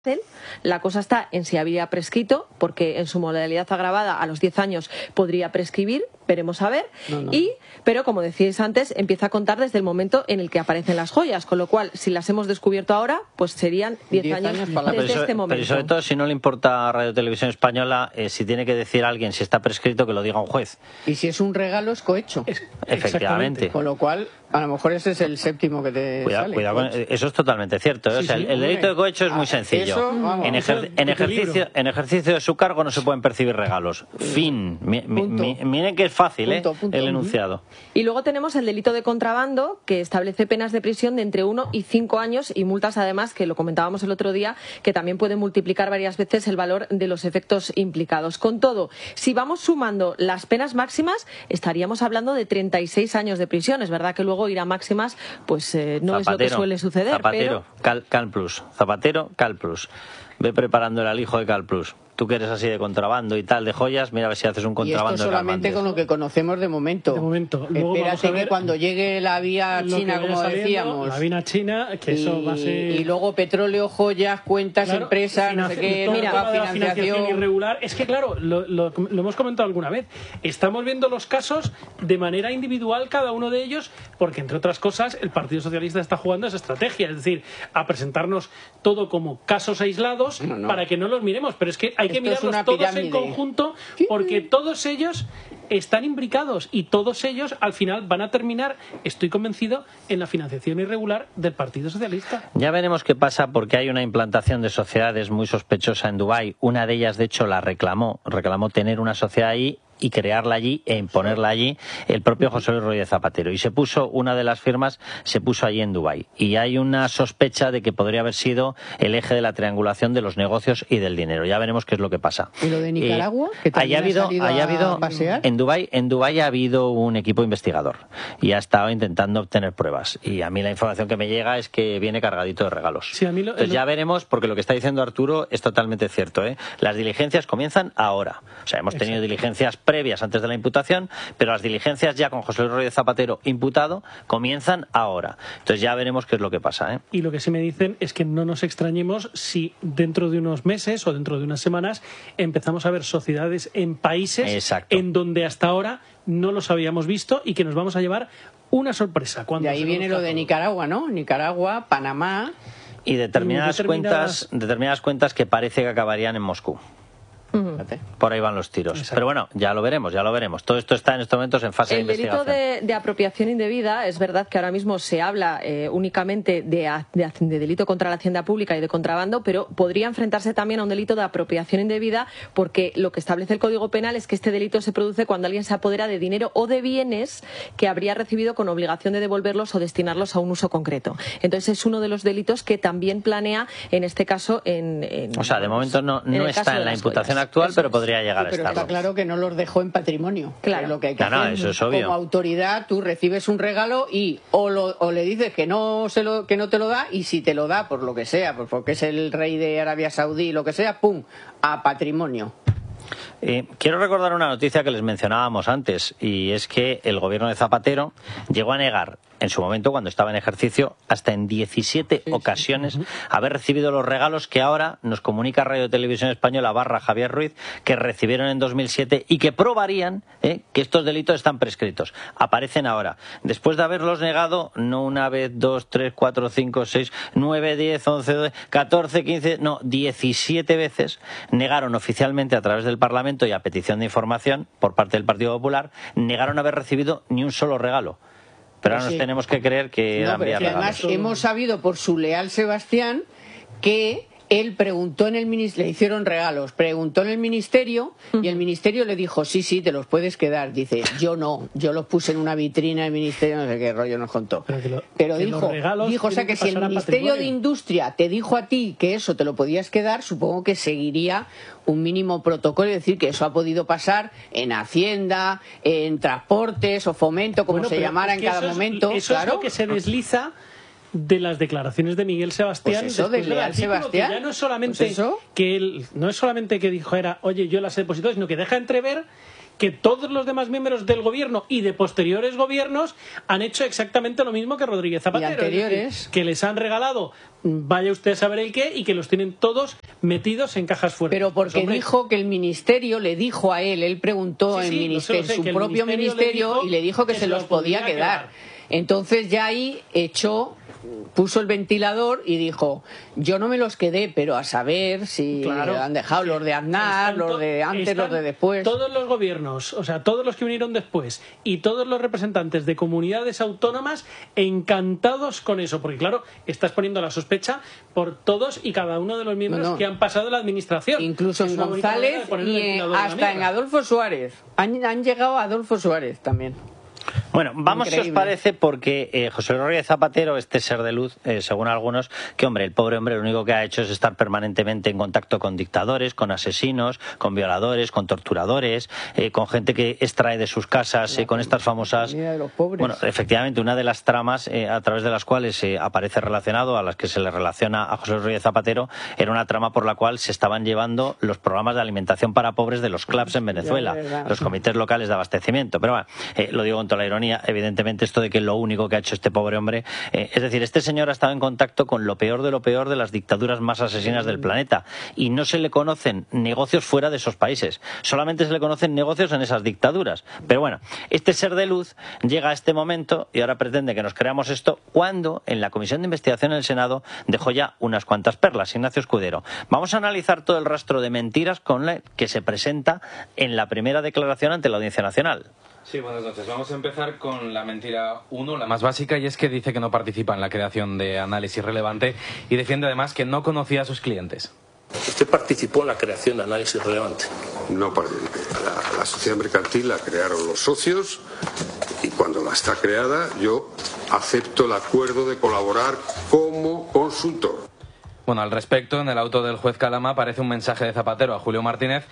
La cosa está en si había prescrito, porque en su modalidad agravada a los 10 años podría prescribir, veremos a ver, pero como decíais antes, empieza a contar desde el momento en el que aparecen las joyas, con lo cual, si las hemos descubierto ahora, pues serían 10 años desde este momento. Pero sobre todo, si no le importa a Radio Televisión Española, si tiene que decir a alguien si está prescrito, que lo diga un juez. Y si es un regalo, es cohecho. Efectivamente. Con lo cual, a lo mejor ese es el séptimo que te sale. Cuidado, eso es totalmente cierto. O sea, el delito de cohecho es muy sencillo. En ejercicio de su cargo no se pueden percibir regalos. Fin. Miren que es fácil, el enunciado. Y luego tenemos el delito de contrabando, que establece penas de prisión de entre 1 y 5 años y multas, además, que lo comentábamos el otro día, que también pueden multiplicar varias veces el valor de los efectos implicados. Con todo, si vamos sumando las penas máximas, estaríamos hablando de 36 años de prisión. Es verdad que luego ir a máximas pues no es lo que suele suceder. Zapatero, pero... Cal Plus. Zapatero, Cal Plus. Ve preparando el alijo de Cal Plus. Tú que eres así de contrabando y tal, de joyas, mira a ver si haces un contrabando. Y esto solamente con lo que conocemos de momento. Luego espérate que cuando llegue la vía china, como decíamos. La vía china, que eso va a ser... Y luego petróleo, joyas, cuentas, empresas, no sé qué, financiación irregular. Es que claro, lo hemos comentado alguna vez. Estamos viendo los casos de manera individual, cada uno de ellos, porque entre otras cosas el Partido Socialista está jugando esa estrategia, es decir, a presentarnos todo como casos aislados para que no los miremos. Pero es que hay que mirarlos todos en conjunto, porque todos ellos están imbricados y todos ellos al final van a terminar, estoy convencido, en la financiación irregular del Partido Socialista. Ya veremos qué pasa, porque hay una implantación de sociedades muy sospechosa en Dubái. Una de ellas, de hecho, reclamó tener una sociedad ahí y crearla allí e imponerla allí el propio José Luis Rodríguez Zapatero. Y una de las firmas se puso allí en Dubái. Y hay una sospecha de que podría haber sido el eje de la triangulación de los negocios y del dinero. Ya veremos qué es lo que pasa. ¿Y lo de Nicaragua? ¿Que haya habido pasear? En Dubái ha habido un equipo investigador y ha estado intentando obtener pruebas. Y a mí la información que me llega es que viene cargadito de regalos. Sí, Entonces ya veremos, porque lo que está diciendo Arturo es totalmente cierto, ¿eh? Las diligencias comienzan ahora. O sea, hemos tenido diligencias previas antes de la imputación, pero las diligencias ya con José Luis Rodríguez Zapatero imputado comienzan ahora. Entonces ya veremos qué es lo que pasa, ¿eh? Y lo que sí me dicen es que no nos extrañemos si dentro de unos meses o dentro de unas semanas empezamos a ver sociedades en países en donde hasta ahora no los habíamos visto y que nos vamos a llevar una sorpresa. Y ahí viene lo de Nicaragua, ¿no? Nicaragua, Panamá... Y determinadas cuentas que parece que acabarían en Moscú. Por ahí van los tiros. Exacto. Pero bueno, ya lo veremos. Todo esto está en estos momentos en fase de investigación. El delito de apropiación indebida, es verdad que ahora mismo se habla únicamente de delito contra la hacienda pública y de contrabando, pero podría enfrentarse también a un delito de apropiación indebida, porque lo que establece el Código Penal es que este delito se produce cuando alguien se apodera de dinero o de bienes que habría recibido con obligación de devolverlos o destinarlos a un uso concreto. Entonces es uno de los delitos que también planea, en este caso, o sea, de momento no está en la imputación actual, pero podría llegar a estarlo. Pero está claro que no los dejó en patrimonio. Claro. Lo que hay que hacer. Eso es obvio. Como autoridad, tú recibes un regalo y o le dices que no te lo da, y si te lo da por lo que sea, pues porque es el rey de Arabia Saudí, lo que sea, ¡pum!, a patrimonio. Quiero recordar una noticia que les mencionábamos antes, y es que el gobierno de Zapatero llegó a negar en su momento, cuando estaba en ejercicio, hasta en 17 ocasiones haber recibido los regalos que ahora nos comunica Radio Televisión Española / Javier Ruiz, que recibieron en 2007 y que probarían que estos delitos están prescritos. Aparecen ahora. Después de haberlos negado, no una vez, 2, 3, 4, 5, 6, 9, 10, 11, 12, 14, 15, no, 17 veces negaron oficialmente a través del Parlamento y a petición de información por parte del Partido Popular, negaron haber recibido ni un solo regalo. Pero ahora nos tenemos que creer que eran vía regalos. Además, hemos sabido por su leal Sebastián que él preguntó en el ministerio, le hicieron regalos, preguntó en el ministerio y el ministerio le dijo, sí, te los puedes quedar. Dice, yo no, yo los puse en una vitrina del ministerio, no sé qué rollo nos contó. Pero dijo, o sea que si el Ministerio de Industria te dijo a ti que eso te lo podías quedar, supongo que seguiría un mínimo protocolo, y decir que eso ha podido pasar en Hacienda, en Transportes o Fomento, como se llamara en cada momento. Eso es lo que se desliza de las declaraciones de Miguel Sebastián. Pues eso, de leal Sebastián. Que ya no es solamente que él, no es solamente que dijo oye, yo las he depositado, sino que deja entrever que todos los demás miembros del gobierno y de posteriores gobiernos han hecho exactamente lo mismo que Rodríguez Zapatero. Y anteriores. Es decir, que les han regalado, vaya usted a saber el qué, y que los tienen todos metidos en cajas fuertes. Pero porque pues, dijo que el ministerio le dijo a él preguntó Sí, en lo sé, su que el propio ministerio y le dijo que se los podía quedar. Entonces ya ahí puso el ventilador y dijo, yo no me los quedé, pero a saber si han dejado los de Aznar, los de antes, los de después. Todos los gobiernos, o sea, todos los que vinieron después y todos los representantes de comunidades autónomas encantados con eso, porque claro, estás poniendo la sospecha por todos y cada uno de los miembros que han pasado la administración. Incluso en González y hasta en Adolfo Suárez. Han llegado a Adolfo Suárez también. Bueno, vamos, si os parece, porque José Rodríguez Zapatero, este ser de luz, según algunos, que hombre, el pobre hombre lo único que ha hecho es estar permanentemente en contacto con dictadores, con asesinos, con violadores, con torturadores, con gente que extrae de sus casas, con estas famosas... De los pobres. Bueno, efectivamente, una de las tramas a través de las cuales aparece relacionado, a las que se le relaciona a José Rodríguez Zapatero, era una trama por la cual se estaban llevando los programas de alimentación para pobres de los clubs en Venezuela, los comités locales de abastecimiento. Pero bueno, lo digo con toda la ironía, evidentemente, esto de que lo único que ha hecho este pobre hombre, es decir, este señor ha estado en contacto con lo peor de las dictaduras más asesinas del planeta, y no se le conocen negocios fuera de esos países, solamente se le conocen negocios en esas dictaduras. Pero bueno, este ser de luz llega a este momento y ahora pretende que nos creamos esto, cuando en la Comisión de Investigación en el Senado dejó ya unas cuantas perlas. Ignacio Escudero, vamos a analizar todo el rastro de mentiras con la que se presenta en la primera declaración ante la Audiencia Nacional. Sí, buenas noches. Vamos a empezar con la mentira 1, la más básica, y es que dice que no participa en la creación de Análisis Relevante y defiende además que no conocía a sus clientes. ¿Usted participó en la creación de Análisis Relevante? No participé. La sociedad mercantil la crearon los socios y cuando la está creada yo acepto el acuerdo de colaborar como consultor. Bueno, al respecto, en el auto del juez Calama aparece un mensaje de Zapatero a Julio Martínez,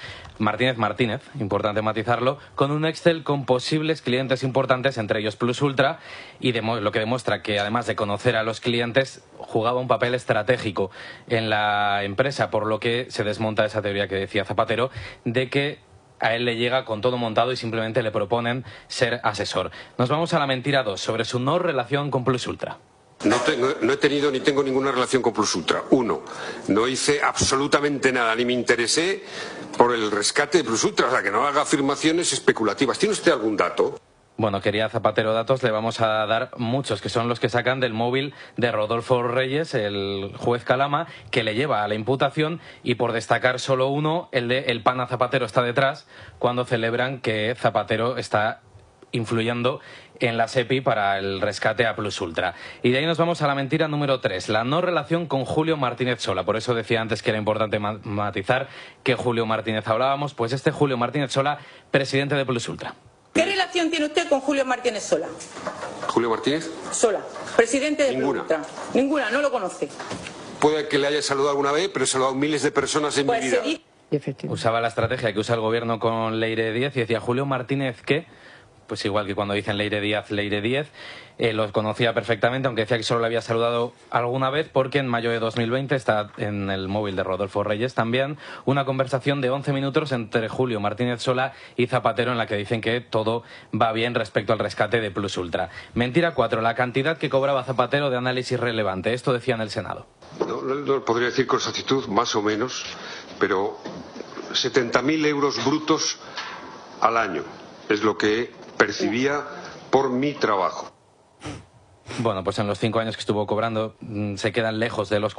importante matizarlo, con un Excel con posibles clientes importantes, entre ellos Plus Ultra, y lo que demuestra que, además de conocer a los clientes, jugaba un papel estratégico en la empresa, por lo que se desmonta esa teoría que decía Zapatero, de que a él le llega con todo montado y simplemente le proponen ser asesor. Nos vamos a la mentira 2, sobre su no relación con Plus Ultra. No he tenido ni tengo ninguna relación con Plus Ultra. 1. No hice absolutamente nada, ni me interesé por el rescate de Plus Ultra. O sea, que no haga afirmaciones especulativas. ¿Tiene usted algún dato? Bueno, quería Zapatero datos, le vamos a dar muchos, que son los que sacan del móvil de Rodolfo Reyes, el juez Calama, que le lleva a la imputación, y por destacar solo uno, el de El pana Zapatero está detrás, cuando celebran que Zapatero está influyendo en la SEPI para el rescate a Plus Ultra. Y de ahí nos vamos a la mentira número 3, la no relación con Julio Martínez Sola. Por eso decía antes que era importante matizar que Julio Martínez hablábamos, pues este Julio Martínez Sola, presidente de Plus Ultra. ¿Qué relación tiene usted con Julio Martínez Sola? ¿Julio Martínez? Sola, presidente de Ninguna. Plus Ultra. Ninguna, no lo conoce. Puede que le haya saludado alguna vez, pero he saludado miles de personas en mi vida. Usaba la estrategia que usa el gobierno con Leire Díez y decía, Julio Martínez, ¿qué? Pues igual que cuando dicen Leire Díez, lo conocía perfectamente, aunque decía que solo le había saludado alguna vez, porque en mayo de 2020 está en el móvil de Rodolfo Reyes también una conversación de 11 minutos entre Julio Martínez Sola y Zapatero, en la que dicen que todo va bien respecto al rescate de Plus Ultra. Mentira 4, la cantidad que cobraba Zapatero de Análisis Relevante. Esto decía en el Senado. No podría decir con exactitud, más o menos, pero 70.000 euros brutos al año es lo que percibía por mi trabajo. Bueno, pues en los 5 años que estuvo cobrando se quedan lejos de los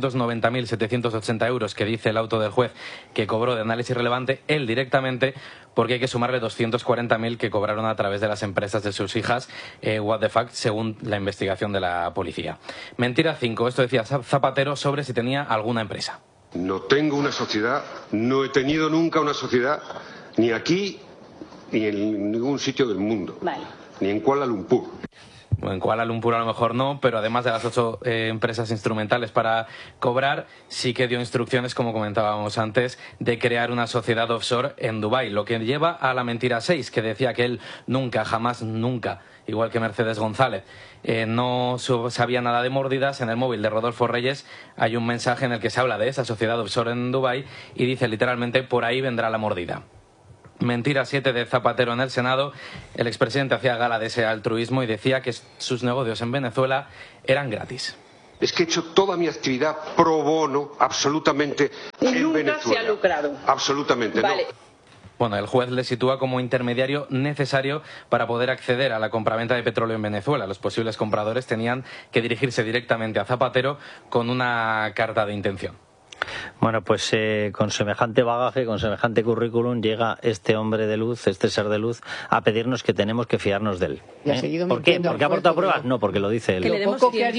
490.780 euros que dice el auto del juez que cobró de Análisis Relevante él directamente, porque hay que sumarle 240.000 que cobraron a través de las empresas de sus hijas, what the fuck, según la investigación de la policía. Mentira 5, esto decía Zapatero sobre si tenía alguna empresa. No tengo una sociedad, no he tenido nunca una sociedad, ni aquí ni en ningún sitio del mundo, ni en Kuala Lumpur. En Kuala Lumpur a lo mejor no, pero además de las 8 empresas instrumentales para cobrar, sí que dio instrucciones, como comentábamos antes, de crear una sociedad offshore en Dubái, lo que lleva a la mentira 6, que decía que él nunca, jamás, nunca, igual que Mercedes González, no sabía nada de mórdidas. En el móvil de Rodolfo Reyes hay un mensaje en el que se habla de esa sociedad offshore en Dubái y dice literalmente, por ahí vendrá la mordida. Mentira 7 de Zapatero en el Senado, el expresidente hacía gala de ese altruismo y decía que sus negocios en Venezuela eran gratis. Es que he hecho toda mi actividad pro bono, absolutamente, en Venezuela. Nunca se ha lucrado. Absolutamente, Vale. no. Bueno, el juez le sitúa como intermediario necesario para poder acceder a la compraventa de petróleo en Venezuela. Los posibles compradores tenían que dirigirse directamente a Zapatero con una carta de intención. Bueno, pues con semejante bagaje, con semejante currículum, llega este hombre de luz, este ser de luz, a pedirnos que tenemos que fiarnos de él. Y ha seguido ¿Por qué? mintiendo ¿Porque ha al juez, aportado porque pruebas? No, porque lo dice él. Lo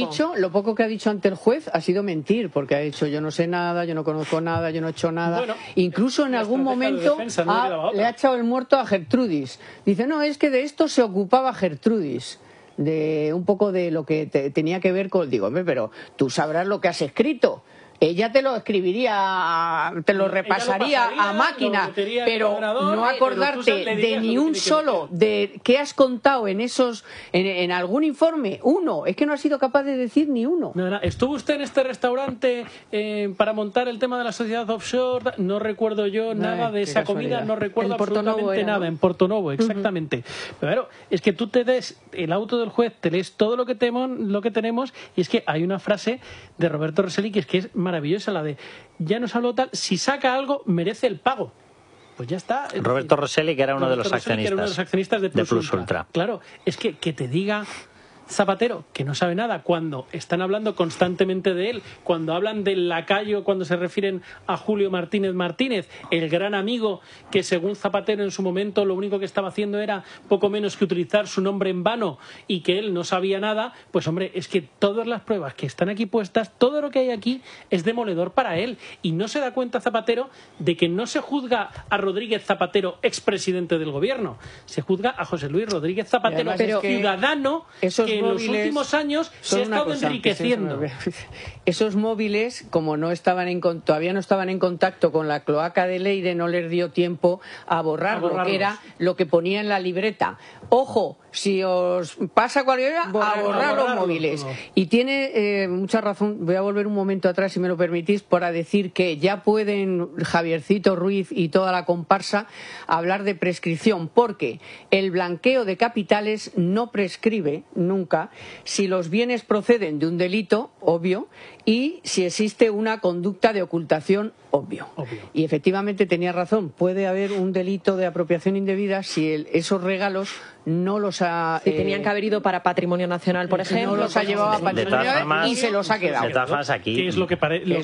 poco que ha dicho ante el juez ha sido mentir, porque ha dicho yo no sé nada, yo no conozco nada, yo no he hecho nada. Bueno, incluso en algún momento defensa, no le ha echado el muerto a Gertrudis. Dice, no, es que de esto se ocupaba Gertrudis. De un poco de lo que tenía que ver con... Digo, hombre, pero tú sabrás lo que has escrito. Ella te lo escribiría, te lo repasaría a máquina, pero no acordarte de ni un solo de qué has contado en esos, en algún informe. Uno, es que no has sido capaz de decir ni uno. No, ¿estuvo usted en este restaurante para montar el tema de la sociedad offshore? No recuerdo yo nada de esa comida, no recuerdo absolutamente nada. En Portonovo, exactamente. Pero claro, es que tú te des el auto del juez, te lees todo lo que tenemos, y es que hay una frase de Roberto Rosselli que es maravillosa, la de ya nos habló tal, si saca algo merece el pago. Pues ya está. Roberto Rosselli, que era uno de los accionistas de Plus Ultra. Claro, es que te diga Zapatero que no sabe nada cuando están hablando constantemente de él, cuando hablan del lacayo, cuando se refieren a Julio Martínez Martínez, el gran amigo que según Zapatero en su momento lo único que estaba haciendo era poco menos que utilizar su nombre en vano y que él no sabía nada. Pues hombre, es que todas las pruebas que están aquí puestas, todo lo que hay aquí es demoledor para él, y no se da cuenta Zapatero de que no se juzga a Rodríguez Zapatero, expresidente del gobierno, se juzga a José Luis Rodríguez Zapatero, ciudadano que en los últimos años se ha estado enriqueciendo. Esos móviles, como todavía no estaban en contacto con la cloaca de Leire, no les dio tiempo a borrarlo, que era lo que ponía en la libreta. Ojo, si os pasa cualquier cosa, a borrar los móviles. Y tiene mucha razón, voy a volver un momento atrás, si me lo permitís, para decir que ya pueden Javiercito Ruiz y toda la comparsa hablar de prescripción, porque el blanqueo de capitales no prescribe nunca si los bienes proceden de un delito, obvio, y si existe una conducta de ocultación, obvio. Y efectivamente tenía razón, puede haber un delito de apropiación indebida si esos regalos no los ha... Si tenían que haber ido para Patrimonio Nacional, por ejemplo. No los ha llevado a Patrimonio Nacional y se los ha quedado. De todas formas, aquí... ¿Qué es lo que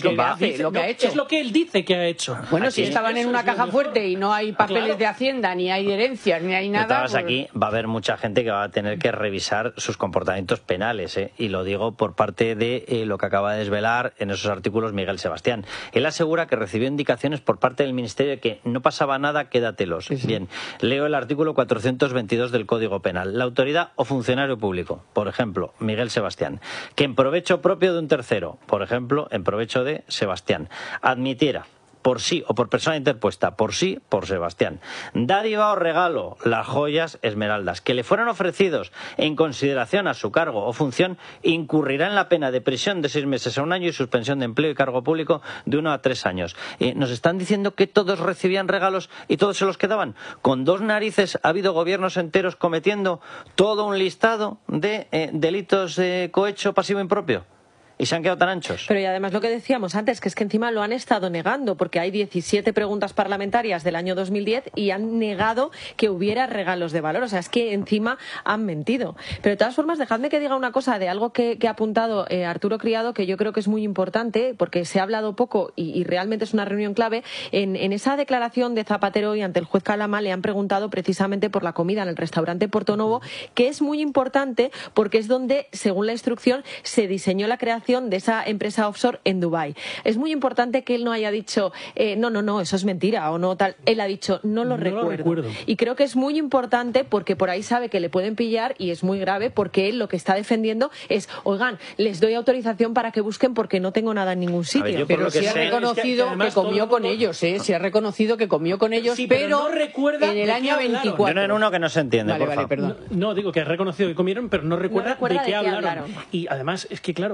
ha hecho? Es lo que él dice que ha hecho. Bueno, aquí, si estaban en una caja fuerte y no hay papeles de Hacienda, ni hay herencias, ni hay nada... Pues... aquí va a haber mucha gente que va a tener que revisar sus comportamientos penales, y lo digo por parte de lo que acaba de desvelar en esos artículos Miguel Sebastián. Él asegura que recibió indicaciones por parte del Ministerio de que no pasaba nada, quédatelos. Sí. Bien, leo el artículo 422 del Código Penal. La autoridad o funcionario público, por ejemplo, Miguel Sebastián, que en provecho propio de un tercero, por ejemplo, en provecho de Sebastián, admitiera por sí o por persona interpuesta, por sí, por Sebastián, dádiva o regalo, las joyas, esmeraldas, que le fueran ofrecidos en consideración a su cargo o función, incurrirá en la pena de prisión de 6 meses a 1 año y suspensión de empleo y cargo público de 1 a 3 años. Nos están diciendo que todos recibían regalos y todos se los quedaban. Con 2 narices ha habido gobiernos enteros cometiendo todo un listado de delitos de cohecho pasivo impropio. Y se han quedado tan anchos. Pero y además lo que decíamos antes, que es que encima lo han estado negando, porque hay 17 preguntas parlamentarias del año 2010 y han negado que hubiera regalos de valor. O sea, es que encima han mentido. Pero de todas formas, dejadme que diga una cosa de algo que ha apuntado Arturo Criado, que yo creo que es muy importante, porque se ha hablado poco y realmente es una reunión clave. En esa declaración de Zapatero y ante el juez Calama le han preguntado precisamente por la comida en el restaurante Portonovo, que es muy importante porque es donde, según la instrucción, se diseñó la creación de esa empresa offshore en Dubái. Es muy importante que él no haya dicho no, eso es mentira o no tal. Él ha dicho no lo recuerdo. Y creo que es muy importante porque por ahí sabe que le pueden pillar y es muy grave porque él lo que está defendiendo es, oigan, les doy autorización para que busquen porque no tengo nada en ningún sitio. Pero sí ha reconocido que comió con ellos, se ha reconocido que comió con ellos, pero no recuerda en el año 24. Yo no en uno que no se entiende, perdón. No, digo que ha reconocido que comieron, pero no recuerda de qué hablaron. Y además es que claro,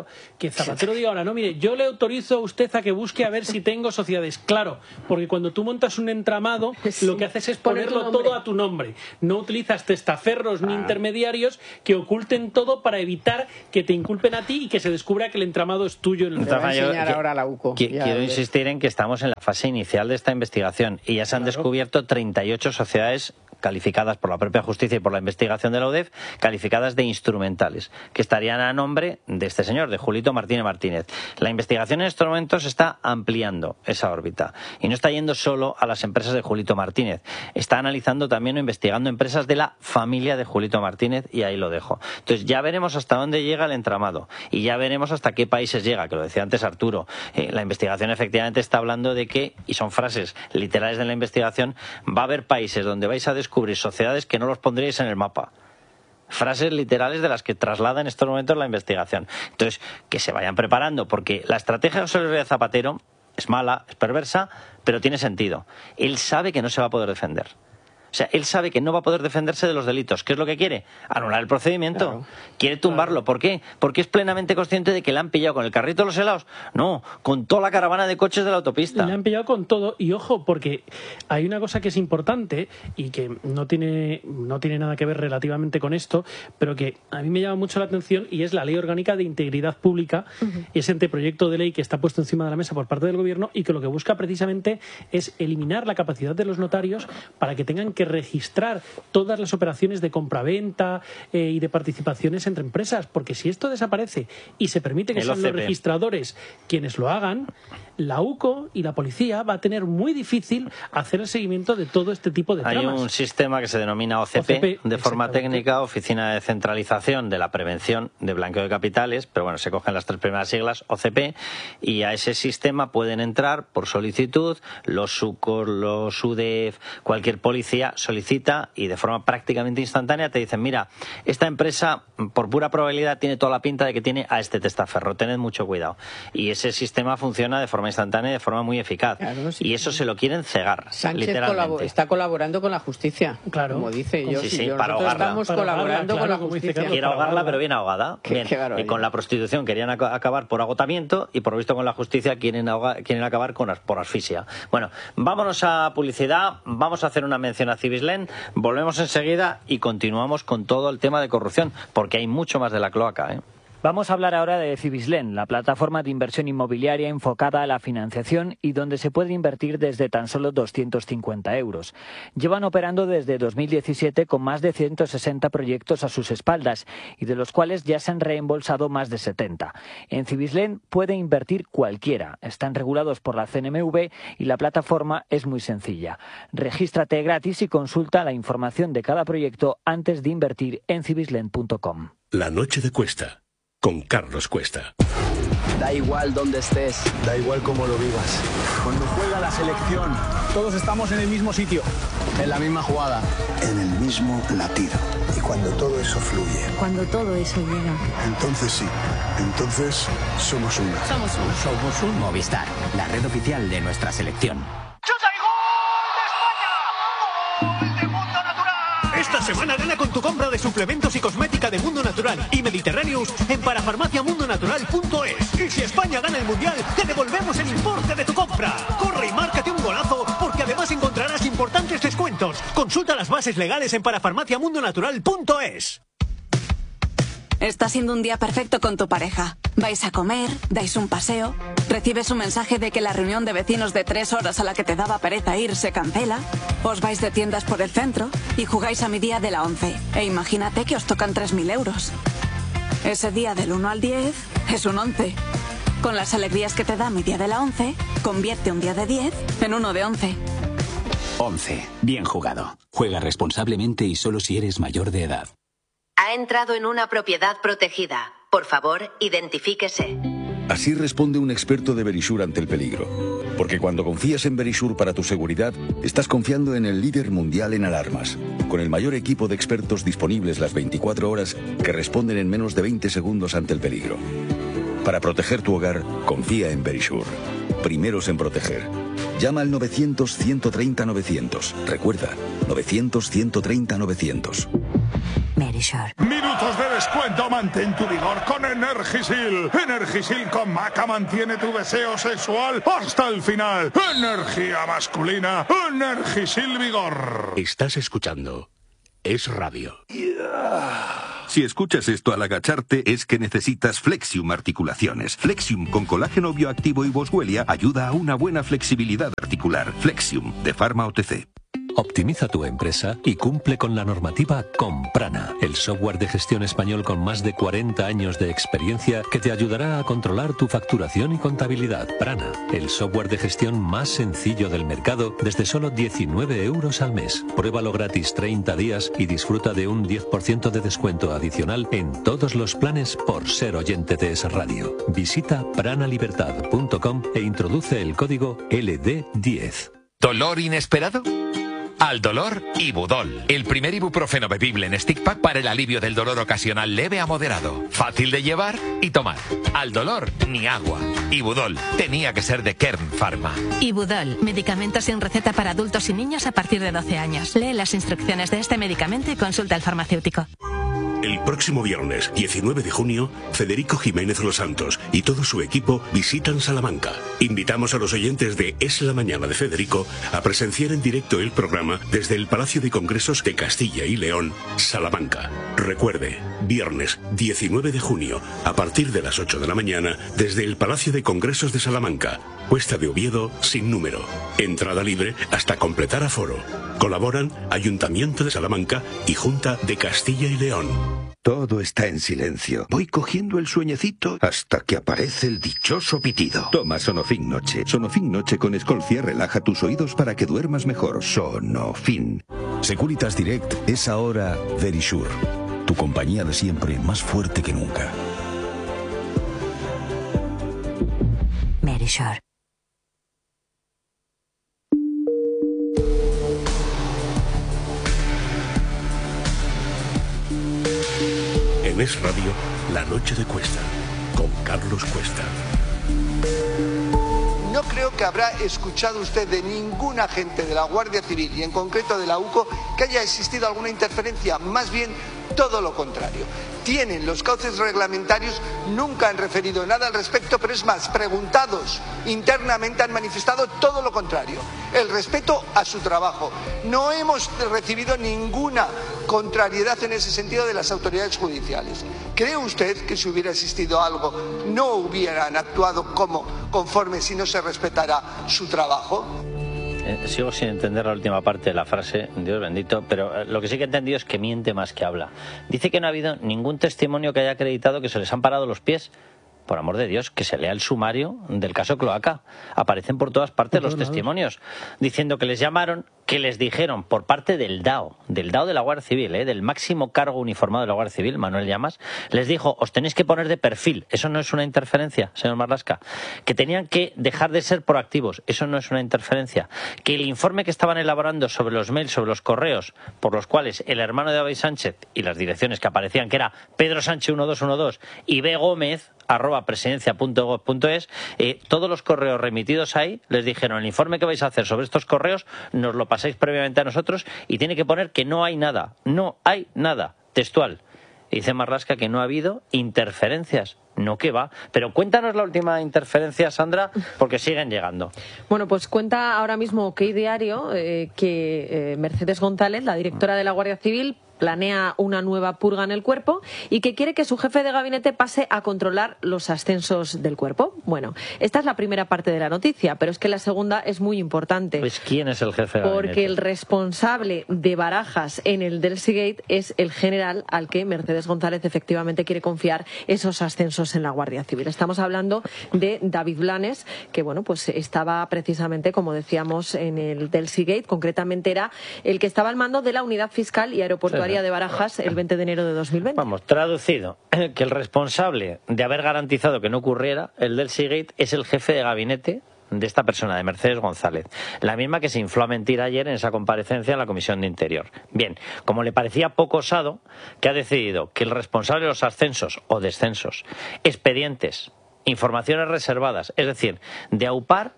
que Zapatero diga ahora, no, mire, yo le autorizo a usted a que busque a ver si tengo sociedades. Claro, porque cuando tú montas un entramado, lo que haces es ponerlo todo a tu nombre. No utilizas testaferros ni intermediarios que oculten todo para evitar que te inculpen a ti y que se descubra que el entramado es tuyo. Te va a enseñar ahora la UCO. Quiero insistir en que estamos en la fase inicial de esta investigación y ya se han descubierto 38 sociedades calificadas por la propia justicia y por la investigación de la UDEF, calificadas de instrumentales, que estarían a nombre de este señor, de Julito Martínez Martínez. La investigación en estos momentos está ampliando esa órbita y no está yendo solo a las empresas de Julito Martínez, está analizando también o investigando empresas de la familia de Julito Martínez y ahí lo dejo. Entonces ya veremos hasta dónde llega el entramado y ya veremos hasta qué países llega, que lo decía antes Arturo. La investigación efectivamente está hablando de que, y son frases literales de la investigación, va a haber países donde vais a descubrir sociedades que no los pondríais en el mapa. Frases literales de las que traslada en estos momentos la investigación. Entonces, que se vayan preparando, porque la estrategia de José Luis Zapatero es mala, es perversa, pero tiene sentido. Él sabe que no se va a poder defender. O sea, él sabe que no va a poder defenderse de los delitos. ¿Qué es lo que quiere? Anular el procedimiento. Claro. Quiere tumbarlo. ¿Por qué? Porque es plenamente consciente de que le han pillado con el carrito de los helados. No, con toda la caravana de coches de la autopista. Le han pillado con todo. Y ojo, porque hay una cosa que es importante y que no tiene nada que ver relativamente con esto, pero que a mí me llama mucho la atención y es la Ley Orgánica de Integridad Pública, ese anteproyecto de ley que está puesto encima de la mesa por parte del Gobierno y que lo que busca precisamente es eliminar la capacidad de los notarios para que tengan que registrar todas las operaciones de compraventa y de participaciones entre empresas, porque si esto desaparece y se permite que sean los registradores quienes lo hagan, la UCO y la policía va a tener muy difícil hacer el seguimiento de todo este tipo de tramas. Hay un sistema que se denomina OCP de forma técnica, Oficina de Centralización de la Prevención de Blanqueo de Capitales, pero bueno, se cogen las tres primeras siglas, OCP, y a ese sistema pueden entrar por solicitud los SUCOR, los UDEF, cualquier policía solicita y de forma prácticamente instantánea te dicen, mira, esta empresa por pura probabilidad tiene toda la pinta de que tiene a este testaferro, tened mucho cuidado. Y ese sistema funciona de forma instantánea y de forma muy eficaz. Claro, sí, y eso se lo quieren cegar, Sánchez literalmente. Está colaborando con la justicia, claro, como dice yo. Sí, para ahogarla. Estamos colaborando con la justicia. Quiere ahogarla, pero bien ahogada. Bien. Y con la prostitución querían acabar por agotamiento y por lo visto con la justicia quieren acabar por asfixia. Bueno, vámonos a publicidad, vamos a hacer una mención a Cibislen, volvemos enseguida y continuamos con todo el tema de corrupción, porque hay mucho más de la cloaca, ¿eh? Vamos a hablar ahora de Cibislen, la plataforma de inversión inmobiliaria enfocada a la financiación y donde se puede invertir desde tan solo 250 euros. Llevan operando desde 2017 con más de 160 proyectos a sus espaldas y de los cuales ya se han reembolsado más de 70. En Cibislen puede invertir cualquiera. Están regulados por la CNMV y la plataforma es muy sencilla. Regístrate gratis y consulta la información de cada proyecto antes de invertir en cibislen.com. La noche de Cuesta. Con Carlos Cuesta. Da igual dónde estés, da igual cómo lo vivas. Cuando juega la selección, todos estamos en el mismo sitio, en la misma jugada, en el mismo latido. Y cuando todo eso fluye, cuando todo eso llega, entonces sí, entonces somos uno. Somos uno. Somos un Movistar, la red oficial de nuestra selección. Esta semana gana con tu compra de suplementos y cosmética de Mundo Natural y Mediterráneos en parafarmaciamundonatural.es. Y si España gana el Mundial, te devolvemos el importe de tu compra. Corre y márcate un golazo, porque además encontrarás importantes descuentos. Consulta las bases legales en parafarmaciamundonatural.es. Está siendo un día perfecto con tu pareja. Vais a comer, dais un paseo, recibes un mensaje de que la reunión de vecinos de 3 horas a la que te daba pereza ir se cancela, os vais de tiendas por el centro y jugáis a mi día de la 11. E imagínate que os tocan 3.000 euros. Ese día del 1 al 10 es un 11. Con las alegrías que te da mi día de la 11, convierte un día de 10 en uno de 11. 11. Bien jugado. Juega responsablemente y solo si eres mayor de edad. Ha entrado en una propiedad protegida. Por favor, identifíquese. Así responde un experto de Verisure ante el peligro. Porque cuando confías en Verisure para tu seguridad, estás confiando en el líder mundial en alarmas. Con el mayor equipo de expertos disponibles las 24 horas que responden en menos de 20 segundos ante el peligro. Para proteger tu hogar, confía en Verisure. Primeros en proteger. Llama al 900-130-900. Recuerda, 900-130-900. Verisure. Minutos de descuento, mantén tu vigor con Energisil. Energisil con maca mantiene tu deseo sexual hasta el final. Energía masculina, Energisil Vigor. Estás escuchando Es Radio. Si escuchas esto al agacharte es que necesitas Flexium Articulaciones. Flexium con colágeno bioactivo y boswellia ayuda a una buena flexibilidad articular. Flexium de Pharma OTC. Optimiza tu empresa y cumple con la normativa con Prana, el software de gestión español con más de 40 años de experiencia que te ayudará a controlar tu facturación y contabilidad. Prana, el software de gestión más sencillo del mercado desde solo 19 euros al mes. Pruébalo gratis 30 días y disfruta de un 10% de descuento adicional en todos los planes por ser oyente de Es Radio. Visita pranalibertad.com e introduce el código LD10. ¿Dolor inesperado? Al dolor, Ibudol, el primer ibuprofeno bebible en stick pack para el alivio del dolor ocasional leve a moderado. Fácil de llevar y tomar. Al dolor, ni agua. Ibudol, tenía que ser de Kern Pharma. Ibudol, medicamento sin receta para adultos y niños a partir de 12 años. Lee las instrucciones de este medicamento y consulta al farmacéutico. El próximo viernes, 19 de junio, Federico Jiménez Los Santos y todo su equipo visitan Salamanca. Invitamos a los oyentes de Es la Mañana de Federico a presenciar en directo el programa desde el Palacio de Congresos de Castilla y León, Salamanca. Recuerde, viernes 19 de junio, a partir de las 8 de la mañana, desde el Palacio de Congresos de Salamanca. Cuesta de Oviedo sin número. Entrada libre hasta completar aforo. Colaboran Ayuntamiento de Salamanca y Junta de Castilla y León. Todo está en silencio. Voy cogiendo el sueñecito hasta que aparece el dichoso pitido. Toma Sonofin Noche. Sonofin Noche con Escolcia relaja tus oídos para que duermas mejor. Sonofin. Securitas Direct es ahora Verisure. Tu compañía de siempre, más fuerte que nunca. Verisure. En Es Radio, La Noche de Cuesta, con Carlos Cuesta. No creo que habrá escuchado usted de ningún agente de la Guardia Civil y en concreto de la UCO que haya existido alguna interferencia, más bien todo lo contrario. Tienen los cauces reglamentarios, nunca han referido nada al respecto, pero es más, preguntados internamente han manifestado todo lo contrario, el respeto a su trabajo. No hemos recibido ninguna contrariedad en ese sentido de las autoridades judiciales. ¿Cree usted que si hubiera existido algo no hubieran actuado conforme si no se respetara su trabajo? Sigo sin entender la última parte de la frase, Dios bendito, pero lo que sí que he entendido es que miente más que habla. Dice que no ha habido ningún testimonio que haya acreditado que se les han parado los pies. Por amor de Dios, que se lea el sumario del caso Cloaca. Aparecen por todas partes los testimonios, diciendo que les llamaron, que les dijeron por parte del DAO de la Guardia Civil, del máximo cargo uniformado de la Guardia Civil, Manuel Llamas, les dijo, os tenéis que poner de perfil. Eso no es una interferencia, señor Marlaska. Que tenían que dejar de ser proactivos. Eso no es una interferencia. Que el informe que estaban elaborando sobre los mails, sobre los correos, por los cuales el hermano de David Sánchez y las direcciones que aparecían, que era Pedro Sánchez 1212 y B. Gómez @presidencia.gov.es, todos los correos remitidos ahí les dijeron, el informe que vais a hacer sobre estos correos nos lo pasáis previamente a nosotros y tiene que poner que no hay nada, textual. Y dice Marlaska que no ha habido interferencias. No, que va. Pero cuéntanos la última interferencia, Sandra, porque siguen llegando. Bueno, pues cuenta ahora mismo OK Diario que Mercedes González, la directora de la Guardia Civil, planea una nueva purga en el cuerpo y que quiere que su jefe de gabinete pase a controlar los ascensos del cuerpo. Bueno, esta es la primera parte de la noticia, pero es que la segunda es muy importante. Pues ¿quién es el jefe de gabinete? Porque el responsable de Barajas en el Delsigate es el general al que Mercedes González efectivamente quiere confiar esos ascensos en la Guardia Civil. Estamos hablando de David Blanes, que bueno, pues estaba precisamente, como decíamos, en el Delsigate, concretamente era el que estaba al mando de la unidad fiscal y aeroportuaria de Barajas el 20 de enero de 2020. Vamos, traducido, que el responsable de haber garantizado que no ocurriera el Delsigate es el jefe de gabinete de esta persona, de Mercedes González, la misma que se infló a mentir ayer en esa comparecencia en la Comisión de Interior. Bien, como le parecía poco osado, que ha decidido que el responsable de los ascensos o descensos, expedientes, informaciones reservadas, es decir, de aupar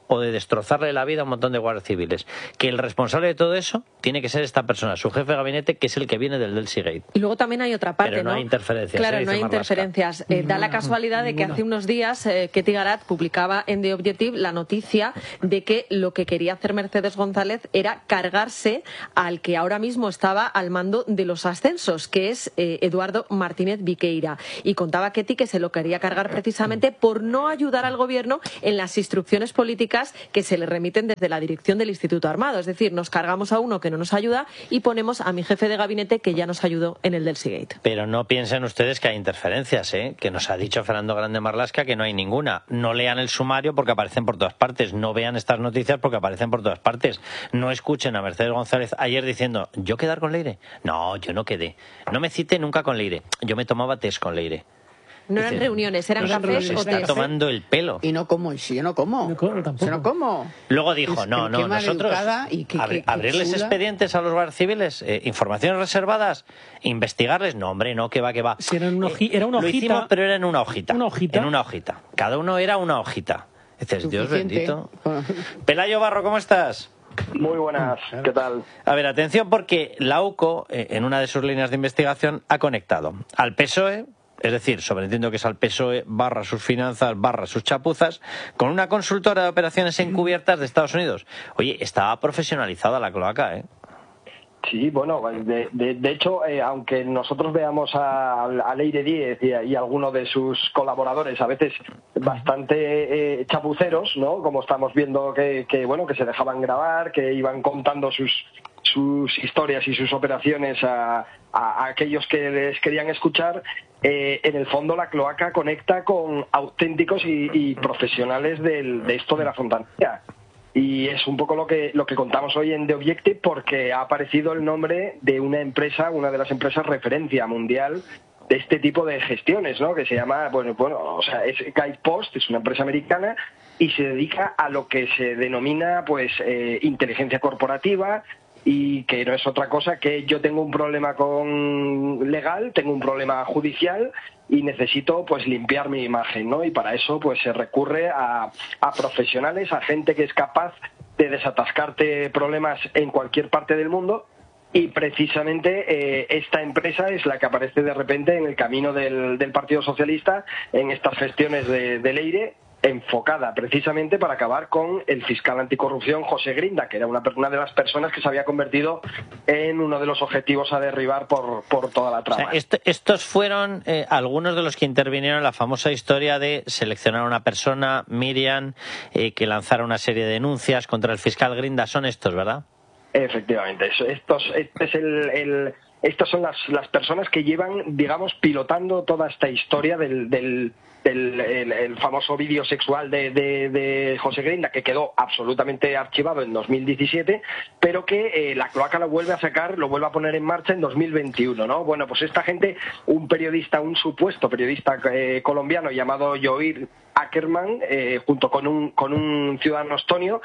o de destrozarle la vida a un montón de guardias civiles. Que el responsable de todo eso tiene que ser esta persona, su jefe de gabinete, que es el que viene del Delcy Gate. Y luego también hay otra parte, pero no hay interferencias. Claro, no hay interferencias. Da la casualidad de que hace unos días Ketty Garat publicaba en The Objective la noticia de que lo que quería hacer Mercedes González era cargarse al que ahora mismo estaba al mando de los ascensos, que es Eduardo Martínez Viqueira. Y contaba Ketty que se lo quería cargar precisamente por no ayudar al gobierno en las instrucciones políticas que se le remiten desde la dirección del Instituto Armado. Es decir, nos cargamos a uno que no nos ayuda y ponemos a mi jefe de gabinete que ya nos ayudó en el Delcy Gate. Pero no piensen ustedes que hay interferencias, que nos ha dicho Fernando Grande Marlaska que no hay ninguna. No lean el sumario porque aparecen por todas partes. No vean estas noticias porque aparecen por todas partes. No escuchen a Mercedes González ayer diciendo, ¿yo quedar con Leire? No, yo no quedé. No me cité nunca con Leire. Yo me tomaba test con Leire. No eran reuniones, eran cafés o está tés. tomando el pelo. Y no como, si yo no como. No como tampoco. Yo no como. Luego dijo, no, nosotros abrirles expedientes a los guardias civiles, informaciones reservadas, investigarles, no, hombre, no, que va. Si era una hojita. Lo hicimos, pero era en una hojita. Una hojita. En una hojita. Cada uno era una hojita. Dices, Dios bendito. Pelayo Barro, ¿cómo estás? Muy buenas, ¿qué tal? A ver, atención, porque la UCO, en una de sus líneas de investigación, ha conectado al PSOE, es decir, sobreentiendo que es al PSOE / sus finanzas / sus chapuzas, con una consultora de operaciones encubiertas de Estados Unidos. Oye, estaba profesionalizada la cloaca, ¿eh? Sí, bueno, de hecho, aunque nosotros veamos a Leire Díez y a alguno de sus colaboradores a veces bastante chapuceros, ¿no? Como estamos viendo que se dejaban grabar, que iban contando sus historias y sus operaciones a aquellos que les querían escuchar, en el fondo la cloaca conecta con auténticos y profesionales de esto de la fontanería. Y es un poco lo que contamos hoy en The Objective, porque ha aparecido el nombre de una empresa, una de las empresas referencia mundial de este tipo de gestiones, ¿no? Que se llama, es Guidepost, es una empresa americana y se dedica a lo que se denomina, inteligencia corporativa, y que no es otra cosa que yo tengo un problema legal, tengo un problema judicial y necesito limpiar mi imagen, ¿no? Y para eso se recurre a profesionales, a gente que es capaz de desatascarte problemas en cualquier parte del mundo. Y precisamente esta empresa es la que aparece de repente en el camino del Partido Socialista en estas gestiones de Leire, enfocada precisamente para acabar con el fiscal anticorrupción José Grinda, que era una de las personas que se había convertido en uno de los objetivos a derribar por toda la trama. O sea, estos fueron algunos de los que intervinieron en la famosa historia de seleccionar a una persona, Miriam, que lanzara una serie de denuncias contra el fiscal Grinda. Son estos, ¿verdad? Efectivamente. Estas son las personas que llevan, digamos, pilotando toda esta historia del famoso vídeo sexual de José Grinda, que quedó absolutamente archivado en 2017, pero que la cloaca lo vuelve a poner en marcha en 2021, ¿no? Bueno, pues esta gente, un supuesto periodista colombiano llamado Joir Ackerman, junto con un ciudadano estonio,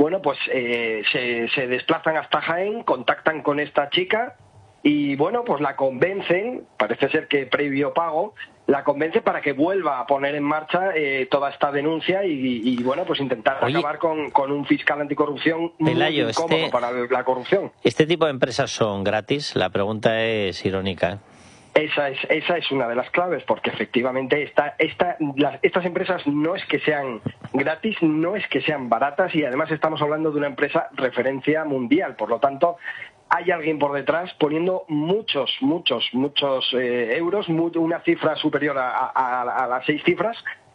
se desplazan hasta Jaén, contactan con esta chica y la convencen, parece ser que previo pago, la convence para que vuelva a poner en marcha toda esta denuncia y intentar acabar con un fiscal anticorrupción muy incómodo para la corrupción. ¿Este tipo de empresas son gratis? La pregunta es irónica, ¿eh? Esa es una de las claves, porque efectivamente estas empresas no es que sean gratis, no es que sean baratas, y además estamos hablando de una empresa referencia mundial. Por lo tanto, hay alguien por detrás poniendo muchos euros, una cifra superior a las 6 cifras.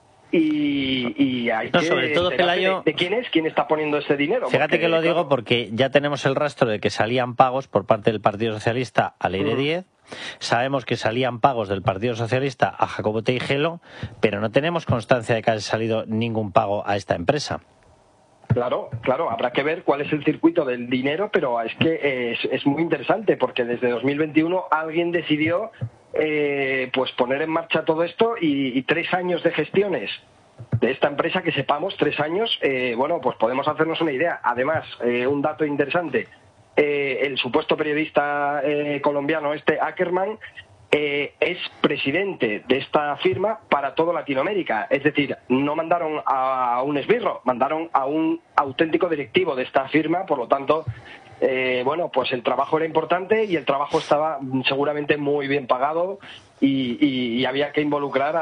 Y hay que sobre todo, Pelayo, de quién está poniendo ese dinero. Fíjate que lo digo porque ya tenemos el rastro de que salían pagos por parte del Partido Socialista a Leire Díez. Sabemos que salían pagos del Partido Socialista a Jacobo Teijelo, pero no tenemos constancia de que haya salido ningún pago a esta empresa. Claro, habrá que ver cuál es el circuito del dinero, pero es que es muy interesante, porque desde 2021 alguien decidió poner en marcha todo esto, y 3 años de gestiones de esta empresa, que sepamos, 3 años, podemos hacernos una idea. Además, un dato interesante, el supuesto periodista colombiano Ackerman es presidente de esta firma para toda Latinoamérica. Es decir, no mandaron a un esbirro, mandaron a un auténtico directivo de esta firma, por lo tanto, bueno, pues el trabajo era importante y el trabajo estaba seguramente muy bien pagado y había que involucrar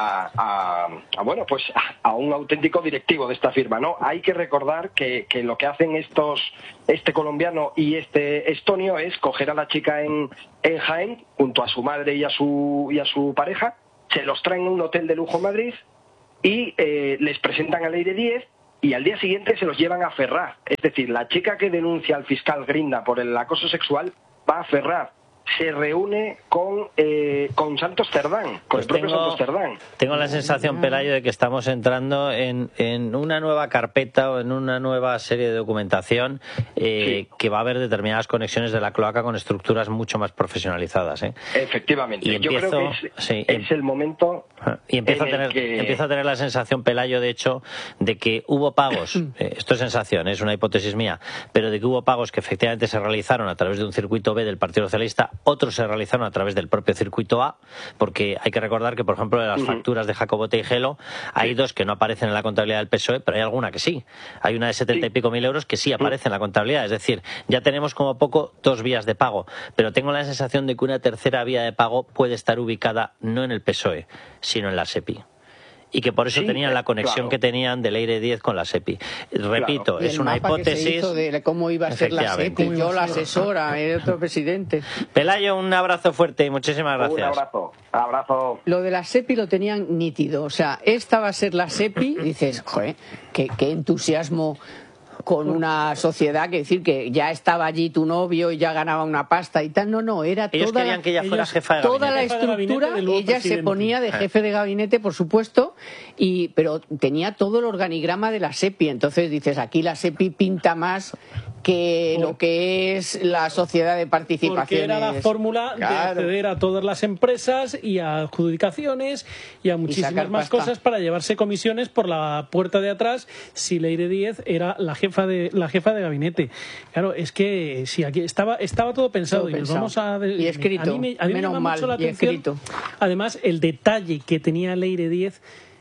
bueno, pues a un auténtico directivo de esta firma, ¿no? Hay que recordar que lo que hacen este colombiano y este estonio es coger a la chica en Jaén junto a su madre y a su pareja, se los traen a un hotel de lujo en Madrid y les presentan a Leire Díez y al día siguiente se los llevan a Ferraz. Es decir, la chica que denuncia al fiscal Grinda por el acoso sexual va a Ferraz. Se reúne con Santos Cerdán, con el propio Santos Cerdán. Tengo la sensación, Pelayo, de que estamos entrando en una nueva carpeta o en una nueva serie de documentación que va a haber determinadas conexiones de la cloaca con estructuras mucho más profesionalizadas. Efectivamente. Y yo creo que es el momento. Y empiezo a tener la sensación, Pelayo, de hecho, de que hubo pagos, esto es sensación, es una hipótesis mía, pero de que hubo pagos que efectivamente se realizaron a través de un circuito B del Partido Socialista, otros se realizaron a través del propio circuito A, porque hay que recordar que, por ejemplo, de las facturas de Jacobo Teijelo hay dos que no aparecen en la contabilidad del PSOE, pero hay alguna que sí. Hay una de 70 y pico mil euros que sí aparece en la contabilidad. Es decir, ya tenemos como poco dos vías de pago, pero tengo la sensación de que una tercera vía de pago puede estar ubicada no en el PSOE, sino en la SEPI. Y que por eso tenían la conexión que tenían de Leire Díez con la SEPI. Repito, es una hipótesis. Que se hizo de cómo iba a ser la SEPI, yo la asesora, el otro presidente. Pelayo, un abrazo fuerte y muchísimas gracias. Un abrazo. Lo de la SEPI lo tenían nítido, o sea, esta va a ser la SEPI, dices, joder, qué entusiasmo con una sociedad, que decir que ya estaba allí tu novio y ya ganaba una pasta y tal. No, era ellos toda querían que ella fuera jefa de gabinete. Toda la estructura, ella se ponía de jefe de gabinete, por supuesto, pero tenía todo el organigrama de la SEPI. Entonces dices, aquí la SEPI pinta más que lo que es la sociedad de participaciones. Porque era la fórmula de acceder a todas las empresas y a adjudicaciones y a muchísimas más cosas para llevarse comisiones por la puerta de atrás si Leire Díez era la jefa de gabinete. Claro, es que si aquí estaba todo pensado. Y nos vamos y escrito. A mí me llama mucho la atención. Además, el detalle que tenía Leire Díez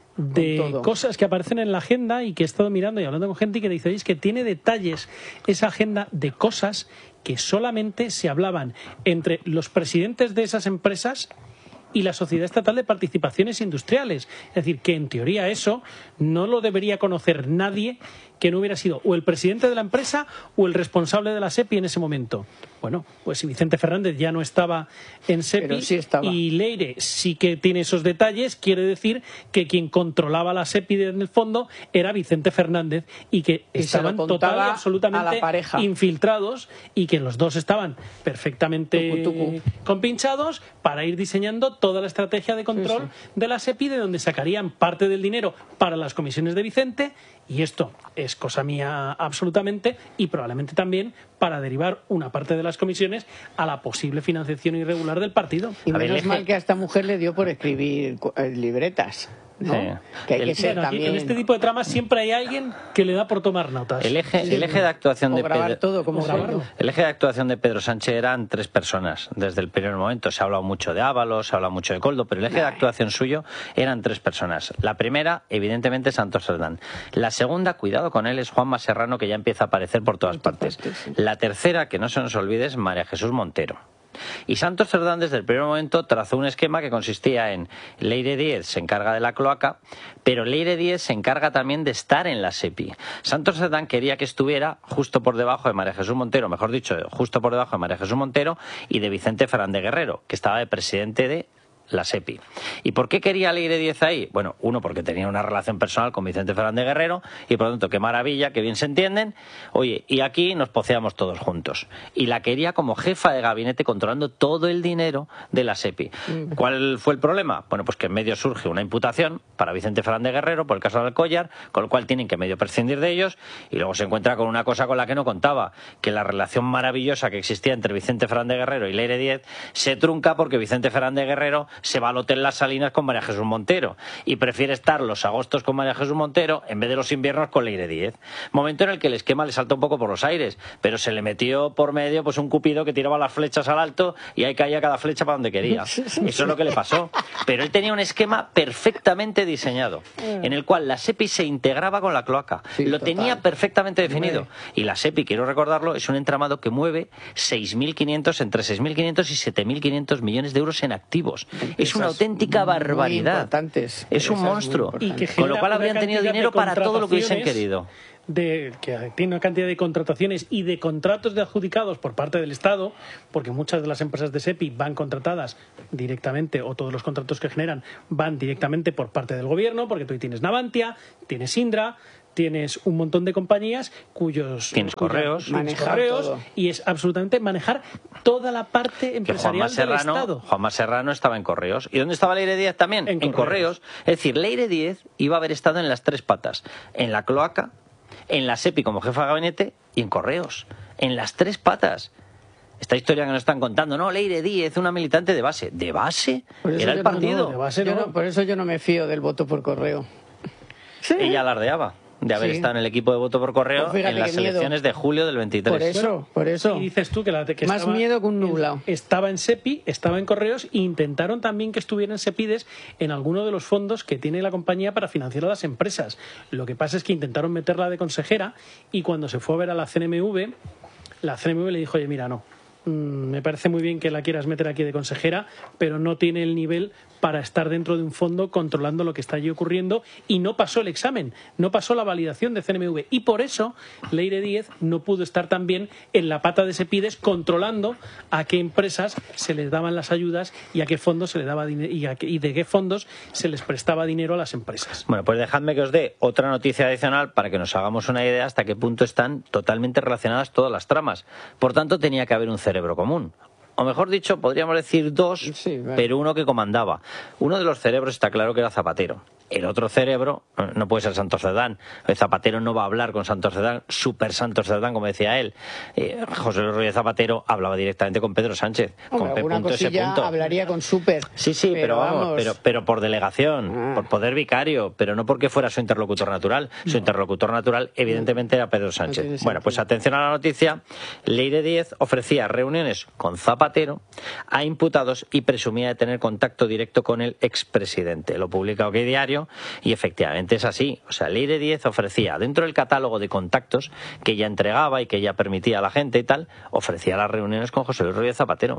de cosas que aparecen en la agenda y que he estado mirando y hablando con gente y que dice, oye, es que tiene detalles esa agenda de cosas que solamente se hablaban entre los presidentes de esas empresas y la Sociedad Estatal de Participaciones Industriales. Es decir, que en teoría eso no lo debería conocer nadie que no hubiera sido o el presidente de la empresa o el responsable de la SEPI en ese momento. Bueno, pues si Vicente Fernández ya no estaba en SEPI y Leire sí que tiene esos detalles, quiere decir que quien controlaba la SEPI en el fondo era Vicente Fernández y que estaban total y absolutamente infiltrados y que los dos estaban perfectamente compinchados para ir diseñando toda la estrategia de control de la SEPI, de donde sacarían parte del dinero para las comisiones de Vicente. Y esto es cosa mía absolutamente, y probablemente también para derivar una parte de las comisiones a la posible financiación irregular del partido. Y menos mal que a esta mujer le dio por escribir libretas, ¿no? Sí. Que hay que ser también... En este tipo de tramas siempre hay alguien que le da por tomar notas. El eje de actuación de Pedro, el eje de actuación de Pedro Sánchez eran tres personas desde el primer momento. Se ha hablado mucho de Ábalos, se ha hablado mucho de Coldo, pero el eje de actuación suyo eran tres personas. La primera, evidentemente, Santos Cerdán. La segunda, cuidado con él, es Juanma Serrano, que ya empieza a aparecer por todas partes. La tercera, que no se nos olvide, es María Jesús Montero. Y Santos Cerdán desde el primer momento trazó un esquema que consistía en Leire Díez se encarga de la cloaca, pero Leire Díez se encarga también de estar en la SEPI. Santos Cerdán quería que estuviera justo por debajo de María Jesús Montero, mejor dicho, justo por debajo de María Jesús Montero y de Vicente Fernández Guerrero, que estaba de presidente de la SEPI. ¿Y por qué quería Leire Díez ahí? Bueno, uno, porque tenía una relación personal con Vicente Fernández Guerrero y por lo tanto, qué maravilla, qué bien se entienden. Oye, y aquí nos poceamos todos juntos. Y la quería como jefa de gabinete controlando todo el dinero de la SEPI. ¿Cuál fue el problema? Bueno, pues que en medio surge una imputación para Vicente Fernández Guerrero por el caso de Alcollar, con lo cual tienen que medio prescindir de ellos, y luego se encuentra con una cosa con la que no contaba, que la relación maravillosa que existía entre Vicente Fernández Guerrero y Leire Díez se trunca porque Vicente Fernández Guerrero se va al Hotel Las Salinas con María Jesús Montero y prefiere estar los agostos con María Jesús Montero en vez de los inviernos con Leire Díez. Momento en el que el esquema le saltó un poco por los aires, pero se le metió por medio pues un cupido que tiraba las flechas al alto y ahí caía cada flecha para donde quería. Eso es lo que le pasó. Pero él tenía un esquema perfectamente diseñado, en el cual la SEPI se integraba con la cloaca. Lo tenía perfectamente definido. Y la SEPI, quiero recordarlo, es un entramado que mueve entre 6.500 y 7.500 millones de euros en activos. Es una auténtica barbaridad. Es un monstruo. Con lo cual habrían tenido dinero para todo lo que hubiesen querido. Que tiene una cantidad de contrataciones y de contratos de adjudicados por parte del Estado, porque muchas de las empresas de SEPI van contratadas directamente, o todos los contratos que generan van directamente por parte del gobierno, porque tú tienes Navantia, tienes Indra, tienes un montón de compañías cuyos correos, y es absolutamente manejar toda la parte empresarial del Estado. Juanma Serrano estaba en correos. ¿Y dónde estaba Leire Díez también? En correos. Es decir, Leire Díez iba a haber estado en las tres patas: en la cloaca, en la SEPI como jefa de gabinete y en correos. En las tres patas. Esta historia que nos están contando, no, Leire Díez, una militante de base. ¿De base? Era el partido. Por eso yo no me fío del voto por correo. Ella alardeaba de haber estado en el equipo de voto por correo en las elecciones de julio del 23. Por eso. Y dices tú que más estaba, miedo que un nublado. Estaba en SEPI, estaba en correos, e intentaron también que estuviera en SEPIDES en alguno de los fondos que tiene la compañía para financiar a las empresas. Lo que pasa es que intentaron meterla de consejera y cuando se fue a ver a la CNMV le dijo, oye, mira, no. Me parece muy bien que la quieras meter aquí de consejera, pero no tiene el nivel para estar dentro de un fondo controlando lo que está allí ocurriendo, y no pasó el examen, no pasó la validación de CNMV, y por eso Leire Díez no pudo estar también en la pata de SEPIDES controlando a qué empresas se les daban las ayudas y a qué fondos se les daba dinero y de qué fondos se les prestaba dinero a las empresas. Bueno, pues dejadme que os dé otra noticia adicional para que nos hagamos una idea hasta qué punto están totalmente relacionadas todas las tramas. Por tanto, tenía que haber un cerebro común. O mejor dicho, podríamos decir dos, pero uno que comandaba. Uno de los cerebros está claro que era Zapatero. El otro cerebro no puede ser Santos Cerdán. Zapatero no va a hablar con Santos Cerdán, super Santos Cerdán, como decía él. José Luis Rodríguez Zapatero hablaba directamente con Pedro Sánchez. Hombre, con P.S. hablaría con super. Sí, pero por delegación, por poder vicario, pero no porque fuera su interlocutor natural. Su interlocutor natural, evidentemente, era Pedro Sánchez. Bueno, pues atención a la noticia. Leire Díez ofrecía reuniones con Zapatero a imputados y presumía de tener contacto directo con el expresidente. Lo publica OK Diario. Y efectivamente es así. O sea, Leire Díez ofrecía, dentro del catálogo de contactos que ella entregaba y que ella permitía a la gente y tal, ofrecía las reuniones con José Luis Rodríguez Zapatero.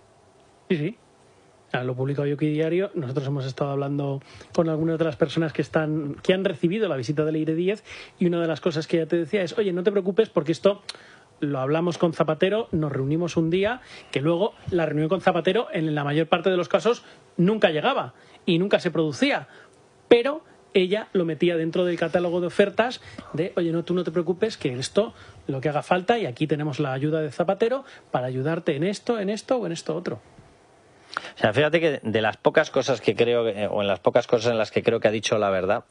Sí. Lo publica hoy OK Diario. Nosotros hemos estado hablando con algunas de las personas que han recibido la visita de Leire Díez, y una de las cosas que ella te decía es, oye, no te preocupes porque esto lo hablamos con Zapatero, nos reunimos un día, que luego la reunión con Zapatero en la mayor parte de los casos nunca llegaba y nunca se producía. Pero ella lo metía dentro del catálogo de ofertas de, oye, no, tú no te preocupes, que esto, lo que haga falta, y aquí tenemos la ayuda de Zapatero para ayudarte en esto o en esto otro. O sea, fíjate que de las pocas cosas que creo, o en las pocas cosas en las que creo que ha dicho la verdad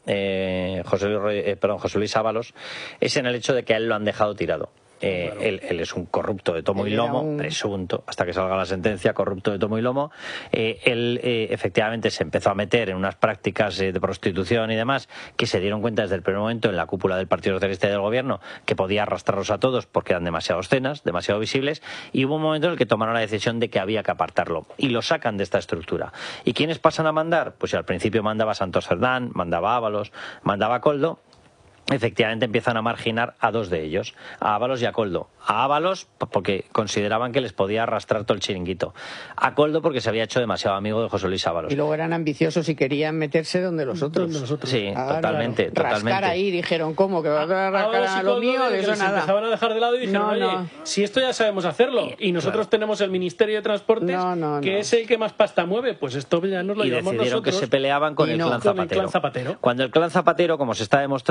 José Luis Ábalos, es en el hecho de que a él lo han dejado tirado. Él es un corrupto de tomo y lomo, presunto, hasta que salga la sentencia, corrupto de tomo y lomo. Él efectivamente se empezó a meter en unas prácticas de prostitución y demás que se dieron cuenta desde el primer momento en la cúpula del Partido Socialista y del Gobierno que podía arrastrarlos a todos porque eran demasiado obscenas, demasiado visibles, y hubo un momento en el que tomaron la decisión de que había que apartarlo y lo sacan de esta estructura. ¿Y quiénes pasan a mandar? Pues al principio mandaba Santos Cerdán, mandaba Ábalos, mandaba Koldo. Efectivamente empiezan a marginar a dos de ellos, a Ábalos y a Koldo. A Ábalos porque consideraban que les podía arrastrar todo el chiringuito. A Koldo porque se había hecho demasiado amigo de José Luis Ábalos. Y luego eran ambiciosos y querían meterse donde los otros. Sí, totalmente. Rascar ahí, dijeron, ¿cómo? ¿Que va a rascar a lo mío? De eso nada. Empezaban a dejar de lado y dijeron, oye, si esto ya sabemos hacerlo, y nosotros tenemos el Ministerio de Transportes, que es el que más pasta mueve, pues esto ya nos lo llevamos nosotros. Y decidieron que se peleaban con el clan Zapatero. Cuando el clan Zapatero, como se está demostrando desde el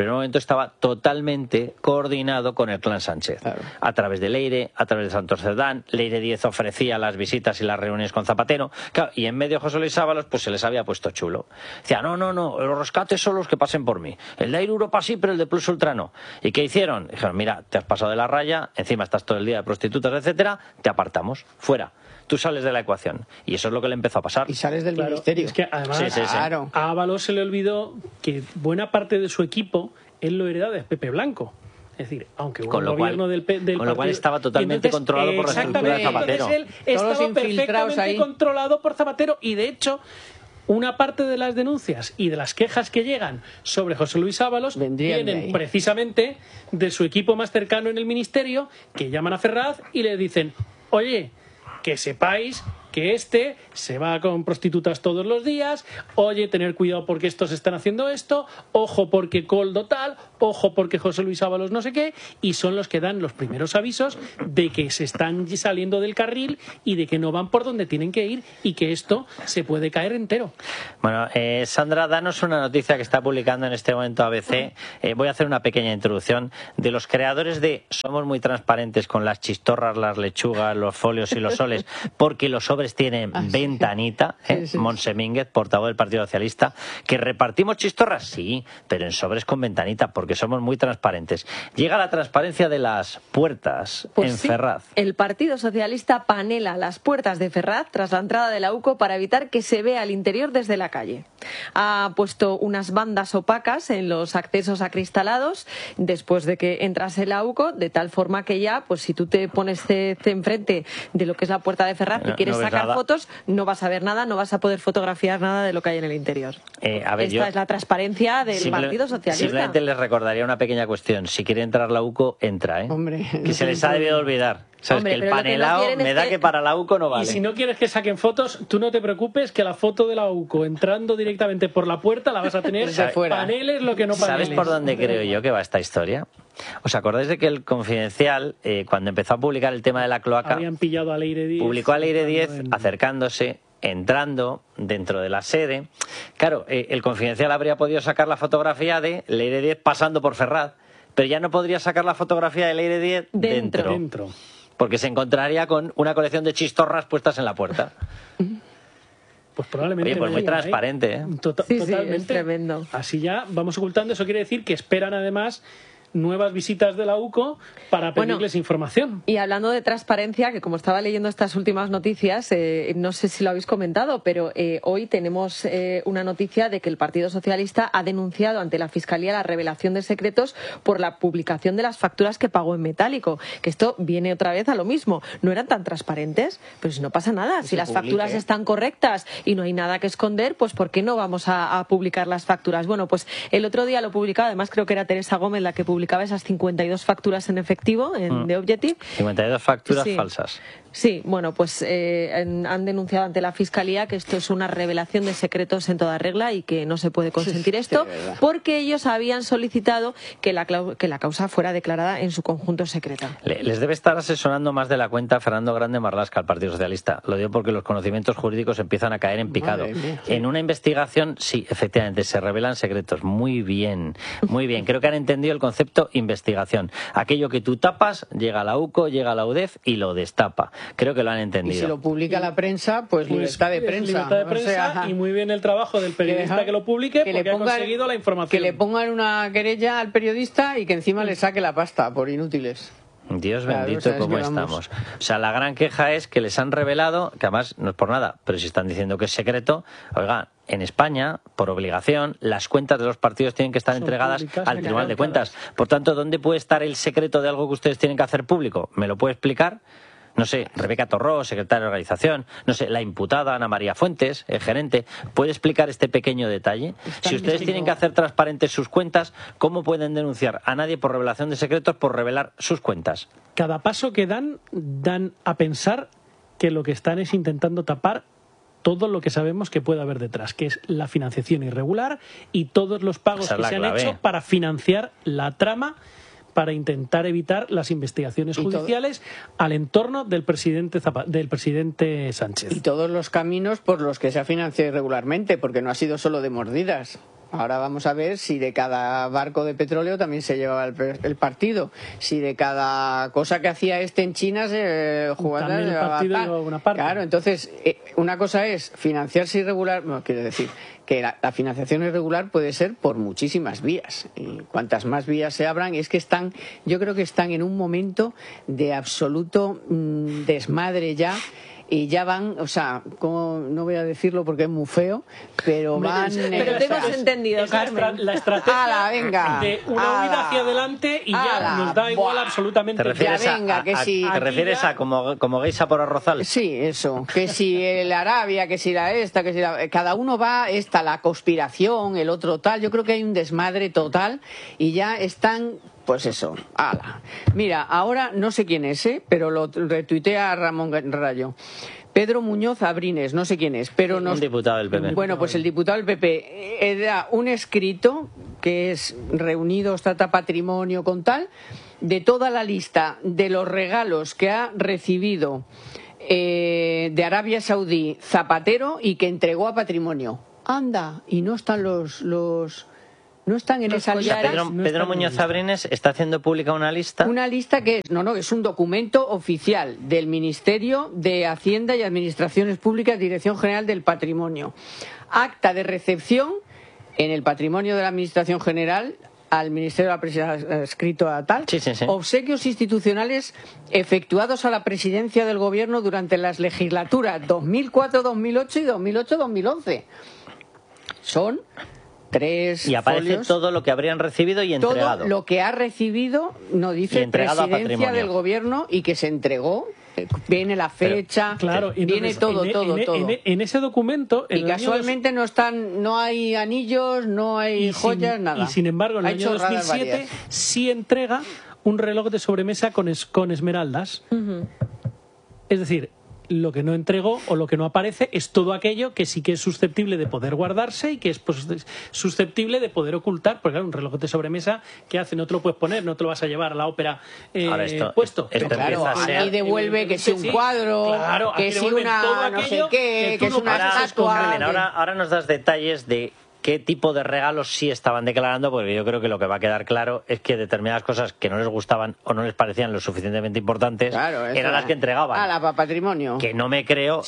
primer momento estaba totalmente coordinado con el clan Sánchez. Claro. A través de Leire, a través de Santos Cerdán. Leire Díez ofrecía las visitas y las reuniones con Zapatero. Claro, y en medio José Luis Ábalos pues se les había puesto chulo. Decía, no, los rescates son los que pasen por mí. El de Air Europa sí, pero el de Plus Ultra no. ¿Y qué hicieron? Dijeron, mira, te has pasado de la raya, encima estás todo el día de prostitutas, etcétera, te apartamos, fuera. Tú sales de la ecuación. Y eso es lo que le empezó a pasar. Y sales del ministerio. Es que además a Ábalos se le olvidó que buena parte de su equipo él lo hereda de Pepe Blanco. Es decir, aunque hubo un gobierno del partido... Con lo cual estaba totalmente controlado por la estructura de Zapatero. Él estaba perfectamente controlado por Zapatero y, de hecho, una parte de las denuncias y de las quejas que llegan sobre José Luis Ábalos vienen precisamente de su equipo más cercano en el ministerio, que llaman a Ferraz y le dicen, oye, que sepáis que este se va con prostitutas todos los días, oye, tener cuidado porque estos están haciendo esto, ojo porque Coldo tal, ojo porque José Luis Ábalos no sé qué, y son los que dan los primeros avisos de que se están saliendo del carril y de que no van por donde tienen que ir y que esto se puede caer entero. Bueno, Sandra, danos una noticia que está publicando en este momento ABC. Voy a hacer una pequeña introducción de los creadores de Somos muy transparentes con las chistorras, las lechugas, los folios y los soles, porque los sobres tienen ventanita, Montse Mínguez, portavoz del Partido Socialista, que repartimos chistorras, sí, pero en sobres con ventanita, porque somos muy transparentes. Llega la transparencia de las puertas en Ferraz. El Partido Socialista panela las puertas de Ferraz tras la entrada de la UCO para evitar que se vea el interior desde la calle. Ha puesto unas bandas opacas en los accesos acristalados después de que entrase la UCO, de tal forma que ya, pues si tú te pones enfrente de lo que es la puerta de Ferraz y quieres sacar fotos, no vas a ver nada, no vas a poder fotografiar nada de lo que hay en el interior. Esta es la transparencia del Partido Socialista. Simplemente les recordaría una pequeña cuestión. Si quiere entrar la UCO, entra, Hombre, que se les ha debido olvidar. ¿Sabes? Que el panelao me da que para la UCO no vale. Y si no quieres que saquen fotos, tú no te preocupes, que la foto de la UCO entrando directamente por la puerta la vas a tener paneles, lo que no paneles. ¿Sabes por dónde creo yo que va esta historia? ¿Os acordáis de que el Confidencial, cuando empezó a publicar el tema de la cloaca, habían pillado a Leire Díez, publicó a Leire Díez acercándose, entrando dentro de la sede? Claro, el Confidencial habría podido sacar la fotografía de Leire Díez pasando por Ferraz, pero ya no podría sacar la fotografía de Leire Díez dentro. Porque se encontraría con una colección de chistorras puestas en la puerta. Pues probablemente. Oye, pues muy transparente, ¿eh? Sí, es tremendo. Así ya vamos ocultando. Eso quiere decir que esperan además nuevas visitas de la UCO para pedirles información. Y hablando de transparencia, que como estaba leyendo estas últimas noticias, no sé si lo habéis comentado, pero hoy tenemos una noticia de que el Partido Socialista ha denunciado ante la Fiscalía la revelación de secretos por la publicación de las facturas que pagó en metálico. Que esto viene otra vez a lo mismo. ¿No eran tan transparentes? Pues no pasa nada. Si las facturas están correctas y no hay nada que esconder, pues ¿por qué no vamos a publicar las facturas? Bueno, pues el otro día lo publicaba, además creo que era Teresa Gómez la que publicaba esas 52 facturas en efectivo de Objective. 52 facturas falsas. Sí, bueno, pues han denunciado ante la Fiscalía que esto es una revelación de secretos en toda regla y que no se puede consentir esto, porque ellos habían solicitado que la causa fuera declarada en su conjunto secreta. Les debe estar asesorando más de la cuenta Fernando Grande Marlaska al Partido Socialista. Lo digo porque los conocimientos jurídicos empiezan a caer en picado. En una investigación, sí, efectivamente, se revelan secretos. Muy bien, muy bien. Creo que han entendido el concepto investigación. Aquello que tú tapas, llega a la UCO, llega a la UDEF y lo destapa. Creo que lo han entendido. Y si lo publica la prensa, pues libertad de prensa. Libertad de prensa, y muy bien el trabajo del periodista que lo publique, porque ha conseguido la información. Que le pongan una querella al periodista y que encima le saque la pasta por inútiles. Dios bendito, cómo estamos. O sea, la gran queja es que les han revelado, que además no es por nada, pero si están diciendo que es secreto, oiga, en España, por obligación, las cuentas de los partidos tienen que estar entregadas al Tribunal de Cuentas. Por tanto, ¿dónde puede estar el secreto de algo que ustedes tienen que hacer público? ¿Me lo puede explicar? No sé, Rebeca Torró, secretaria de organización, no sé, la imputada Ana María Fuentes, el gerente, ¿puede explicar este pequeño detalle? Si ustedes tienen que hacer transparentes sus cuentas, ¿cómo pueden denunciar a nadie por revelación de secretos por revelar sus cuentas? Cada paso que dan a pensar que lo que están es intentando tapar todo lo que sabemos que puede haber detrás, que es la financiación irregular y todos los pagos que se han hecho para financiar la trama, para intentar evitar las investigaciones judiciales al entorno del presidente Sánchez. Y todos los caminos por los que se ha financiado irregularmente, porque no ha sido solo de mordidas. Ahora vamos a ver si de cada barco de petróleo también se llevaba el partido. Si de cada cosa que hacía en China se jugaba también el partido llevaba una parte. Claro, entonces, una cosa es financiarse irregular, no, quiero decir que la financiación irregular puede ser por muchísimas vías. Y cuantas más vías se abran, es que yo creo que están en un momento de absoluto desmadre ya. Y ya van, o sea, no voy a decirlo porque es muy feo, pero van... Pero te hemos entendido, Carmen. La estrategia venga, de una huida hacia adelante y ya nos da igual absolutamente. ¿Te refieres ¿Te refieres a como geisha por Arrozal? Sí, eso. Que si el Arabia, que si cada uno va, la conspiración, el otro tal. Yo creo que hay un desmadre total y ya están... Pues eso, ala. Mira, ahora no sé quién es, pero lo retuitea Ramón Rayo. Pedro Muñoz Abrines, no sé quién es, pero un diputado del PP. Bueno, pues el diputado del PP da un escrito que es Reunidos Trata Patrimonio con tal, de toda la lista de los regalos que ha recibido de Arabia Saudí Zapatero y que entregó a Patrimonio. Anda, y no están no están en esa lista. Pedro Muñoz Abrines está haciendo pública una lista. Una lista que es un documento oficial del Ministerio de Hacienda y Administraciones Públicas, Dirección General del Patrimonio. Acta de recepción en el patrimonio de la Administración General al Ministerio de la Presidencia escrito a tal. Sí. Obsequios institucionales efectuados a la presidencia del Gobierno durante las legislaturas 2004-2008 y 2008-2011. Son 3 y aparece folios. Todo lo que habrían recibido y entregado. Todo lo que ha recibido, no dice presidencia del Gobierno y que se entregó. Viene la fecha, claro, viene todo. En ese documento... Y casualmente no hay anillos, no hay joyas, nada. Y sin embargo, en el año 2007 sí entrega un reloj de sobremesa con esmeraldas. Es decir, lo que no entregó o lo que no aparece es todo aquello que sí que es susceptible de poder guardarse y que es susceptible de poder ocultar, porque claro, un reloj de sobremesa, ¿qué hace? No te lo puedes poner, no te lo vas a llevar a la ópera puesto. Pero claro, aquí devuelve que si un cuadro, claro, que si una no sé qué, que es una estatua. Ahora nos das detalles de qué tipo de regalos sí estaban declarando, porque yo creo que lo que va a quedar claro es que determinadas cosas que no les gustaban o no les parecían lo suficientemente importantes eran las que entregaban. La patrimonio. Que no me creo,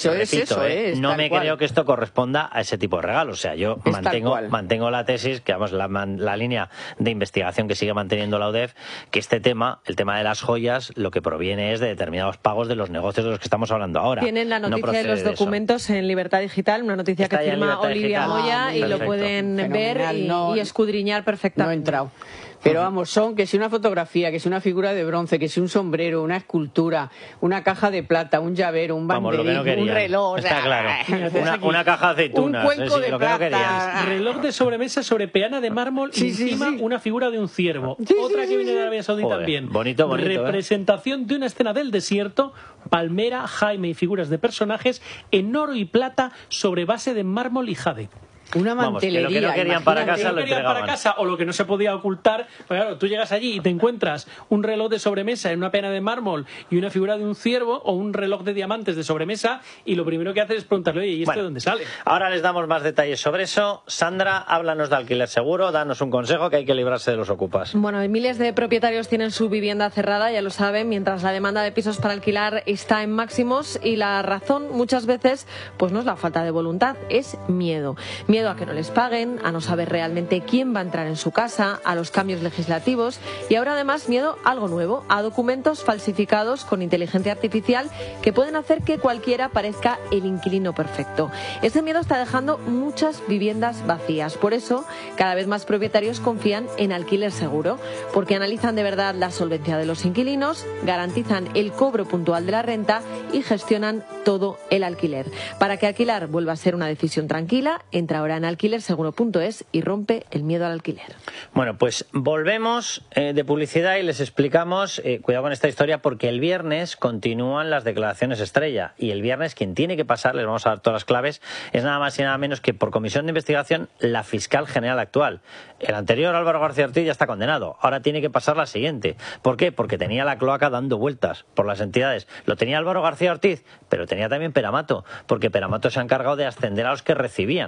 no me creo que esto corresponda a ese tipo de regalos. O sea, yo mantengo la tesis, que vamos, la línea de investigación que sigue manteniendo la UDEF, que el tema de las joyas, lo que proviene es de determinados pagos de los negocios de los que estamos hablando ahora. Tienen la noticia de los documentos en Libertad Digital, una noticia que firma Olivia Moya y lo pueden ver y escudriñar perfectamente. No he entrado. Pero vamos, son que si una fotografía, que si una figura de bronce, que si un sombrero, una escultura, una caja de plata, un llavero, un banderín, un reloj. Está claro. Una caja de aceitunas. Un cuenco de plata. Reloj de sobremesa sobre peana de mármol y encima una figura de un ciervo. Otra que viene de Arabia Saudí también. Bonito. Representación de una escena del desierto, palmera, jaime y figuras de personajes en oro y plata sobre base de mármol y jade. Una mantelería. Lo que no querían para casa lo entregaban. Para casa, o lo que no se podía ocultar. Pues claro, tú llegas allí y te encuentras un reloj de sobremesa en una pena de mármol y una figura de un ciervo o un reloj de diamantes de sobremesa y lo primero que haces es preguntarle, oye, ¿y esto de dónde sale? Ahora les damos más detalles sobre eso. Sandra, háblanos de alquiler seguro, danos un consejo, que hay que librarse de los ocupas. Bueno, miles de propietarios tienen su vivienda cerrada, ya lo saben, mientras la demanda de pisos para alquilar está en máximos y la razón muchas veces pues no es la falta de voluntad, es miedo. Miedo a que no les paguen, a no saber realmente quién va a entrar en su casa, a los cambios legislativos y ahora además miedo a algo nuevo, a documentos falsificados con inteligencia artificial que pueden hacer que cualquiera parezca el inquilino perfecto. Ese miedo está dejando muchas viviendas vacías, por eso cada vez más propietarios confían en alquiler seguro, porque analizan de verdad la solvencia de los inquilinos, garantizan el cobro puntual de la renta y gestionan todo el alquiler. Para que alquilar vuelva a ser una decisión tranquila, entra ahora en alquilerseguro.es y rompe el miedo al alquiler. Bueno, pues volvemos de publicidad y les explicamos, cuidado con esta historia, porque el viernes continúan las declaraciones estrella y el viernes quien tiene que pasar, les vamos a dar todas las claves, es nada más y nada menos que por comisión de investigación la fiscal general actual. El anterior, Álvaro García Ortiz, ya está condenado. Ahora tiene que pasar la siguiente. ¿Por qué? Porque tenía la cloaca dando vueltas por las entidades. Lo tenía Álvaro García Ortiz, pero tenía también Peramato, porque Peramato se ha encargado de ascender a los que recibían.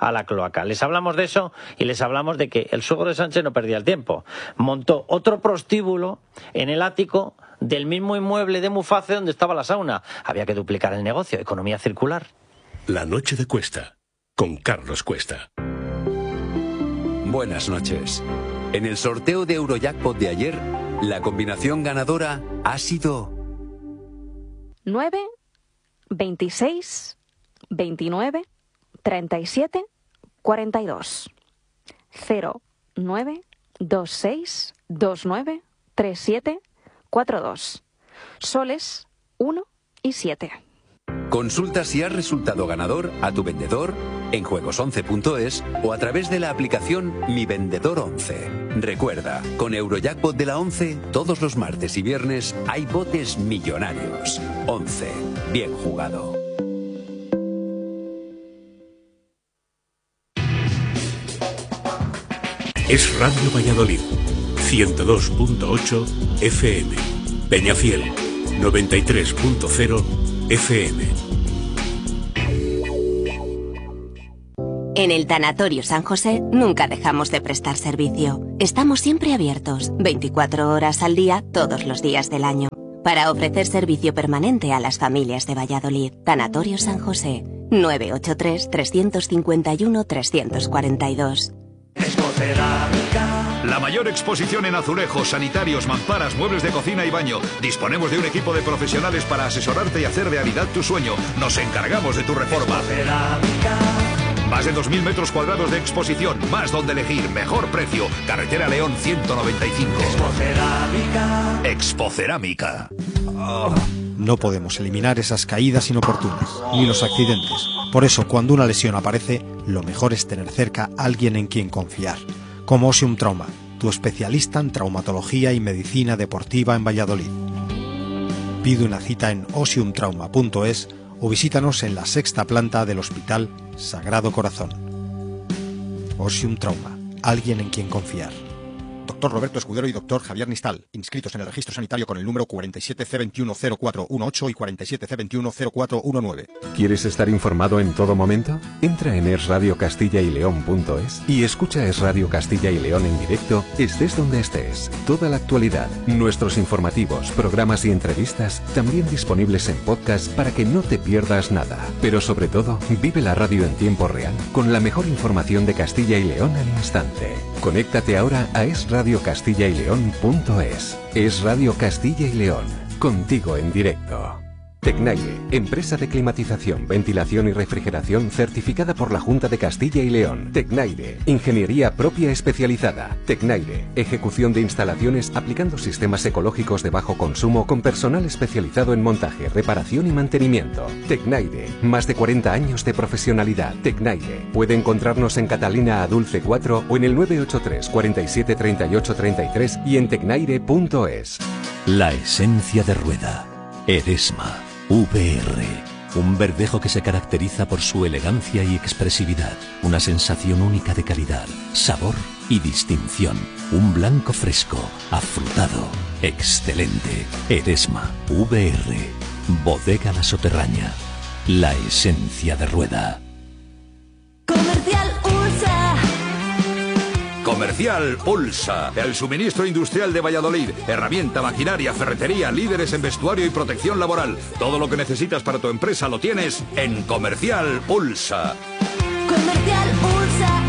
a la cloaca. Les hablamos de eso y les hablamos de que el suegro de Sánchez no perdía el tiempo. Montó otro prostíbulo en el ático del mismo inmueble de Muface donde estaba la sauna. Había que duplicar el negocio, economía circular. La noche de Cuesta, con Carlos Cuesta. Buenas noches. En el sorteo de Eurojackpot de ayer, la combinación ganadora ha sido 9, 26, 29, 37, 42. 0, 9, 26, 29, 37, 42. Soles 1 y 7. Consulta si has resultado ganador a tu vendedor en juegos11.es o a través de la aplicación Mi Vendedor 11. Recuerda, con Eurojackpot de la 11, todos los martes y viernes hay botes millonarios. 11. Bien jugado. Es Radio Valladolid, 102.8 FM. Peñafiel, 93.0 FM. En el Tanatorio San José nunca dejamos de prestar servicio. Estamos siempre abiertos, 24 horas al día, todos los días del año, para ofrecer servicio permanente a las familias de Valladolid. Tanatorio San José, 983-351-342. La mayor exposición en azulejos, sanitarios, mamparas, muebles de cocina y baño. Disponemos de un equipo de profesionales para asesorarte y hacer realidad tu sueño. Nos encargamos de tu reforma. Más de 2.000 metros cuadrados de exposición, más donde elegir, mejor precio. Carretera León 195. Expocerámica. No podemos eliminar esas caídas inoportunas, ni los accidentes. Por eso, cuando una lesión aparece, lo mejor es tener cerca a alguien en quien confiar. Como Osium Trauma, tu especialista en traumatología y medicina deportiva en Valladolid. Pide una cita en osiumtrauma.es o visítanos en la 6ª planta del Hospital Sagrado Corazón. Osium Trauma, alguien en quien confiar. Doctor Roberto Escudero y Doctor Javier Nistal, inscritos en el registro sanitario con el número 47C210418 y 47C210419. ¿Quieres estar informado en todo momento? Entra en esradiocastilla-y-león.es y escucha Es Radio Castilla y León en directo, estés donde estés. Toda la actualidad, nuestros informativos, programas y entrevistas, también disponibles en podcast para que no te pierdas nada. Pero sobre todo, vive la radio en tiempo real, con la mejor información de Castilla y León al instante. Conéctate ahora a esradiocastilla-y-león.es. Es Radio Castilla y León, contigo en directo. Tecnaire, empresa de climatización, ventilación y refrigeración certificada por la Junta de Castilla y León. Tecnaire, ingeniería propia especializada. Tecnaire, ejecución de instalaciones aplicando sistemas ecológicos de bajo consumo con personal especializado en montaje, reparación y mantenimiento. Tecnaire, más de 40 años de profesionalidad. Tecnaire, puede encontrarnos en Catalina Adulce 4 o en el 983 47 38 33 y en tecnaire.es. La esencia de rueda. Eresma VR, un verdejo que se caracteriza por su elegancia y expresividad, una sensación única de calidad, sabor y distinción, un blanco fresco, afrutado, excelente. Eresma VR, Bodega La Soterraña, la esencia de rueda. Comercial USA. Comercial Ulsa, el suministro industrial de Valladolid. Herramienta, maquinaria, ferretería, líderes en vestuario y protección laboral. Todo lo que necesitas para tu empresa lo tienes en Comercial Ulsa. Comercial USA,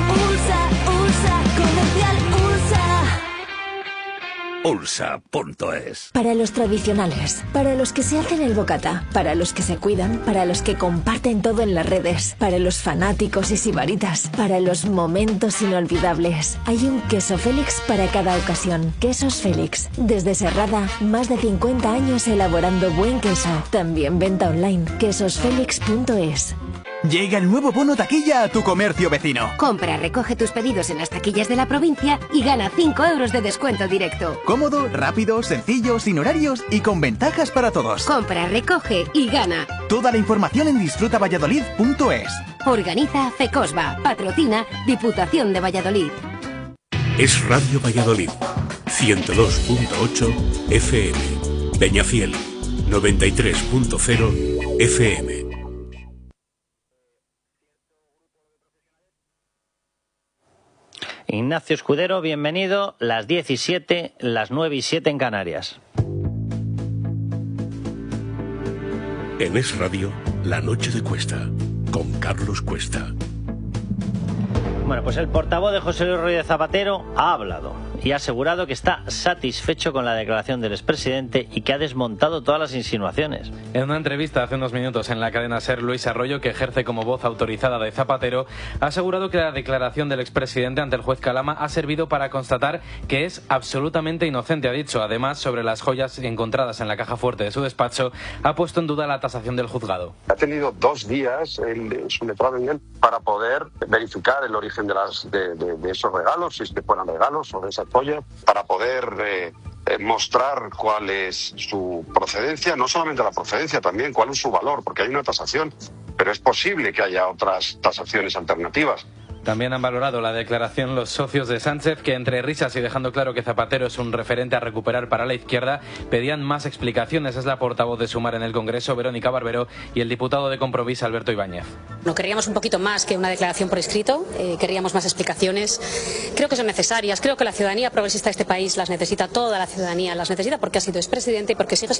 Comercial USA. Ulsa.es. Para los tradicionales, para los que se hacen el bocata, para los que se cuidan, para los que comparten todo en las redes, para los fanáticos y sibaritas, para los momentos inolvidables. Hay un queso Félix para cada ocasión. Quesos Félix. Desde Serrada, más de 50 años elaborando buen queso. También venta online. quesosfelix.es. Llega el nuevo bono taquilla a tu comercio vecino. Compra, recoge tus pedidos en las taquillas de la provincia y gana 5 euros de descuento directo. Cómodo, rápido, sencillo, sin horarios y con ventajas para todos. Compra, recoge y gana. Toda la información en disfrutavalladolid.es. Organiza Fecosba. Patrocina Diputación de Valladolid. Es Radio Valladolid, 102.8 FM. Peñafiel, 93.0 FM. Ignacio Escudero, bienvenido. Las 17, las 9:07 en Canarias. En Es Radio, La Noche de Cuesta, con Carlos Cuesta. Bueno, pues el portavoz de José Luis Rodríguez Zapatero ha hablado y ha asegurado que está satisfecho con la declaración del expresidente y que ha desmontado todas las insinuaciones. En una entrevista hace unos minutos en la cadena SER, Luis Arroyo, que ejerce como voz autorizada de Zapatero, ha asegurado que la declaración del expresidente ante el juez Calama ha servido para constatar que es absolutamente inocente, ha dicho. Además, sobre las joyas encontradas en la caja fuerte de su despacho, ha puesto en duda la tasación del juzgado. Ha tenido 2 días su letrado en él para poder verificar el origen de esos regalos, si es que fueran regalos o de esa joya, para poder mostrar cuál es su procedencia, no solamente la procedencia, también cuál es su valor, porque hay una tasación, pero es posible que haya otras tasaciones alternativas. También han valorado la declaración los socios de Sánchez, que entre risas y dejando claro que Zapatero es un referente a recuperar para la izquierda, pedían más explicaciones. Es la portavoz de Sumar en el Congreso, Verónica Barbero, y el diputado de Compromís, Alberto Ibáñez. No querríamos un poquito más que una declaración por escrito, querríamos más explicaciones. Creo que son necesarias, creo que la ciudadanía progresista de este país las necesita, toda la ciudadanía las necesita, porque ha sido expresidente y porque sigue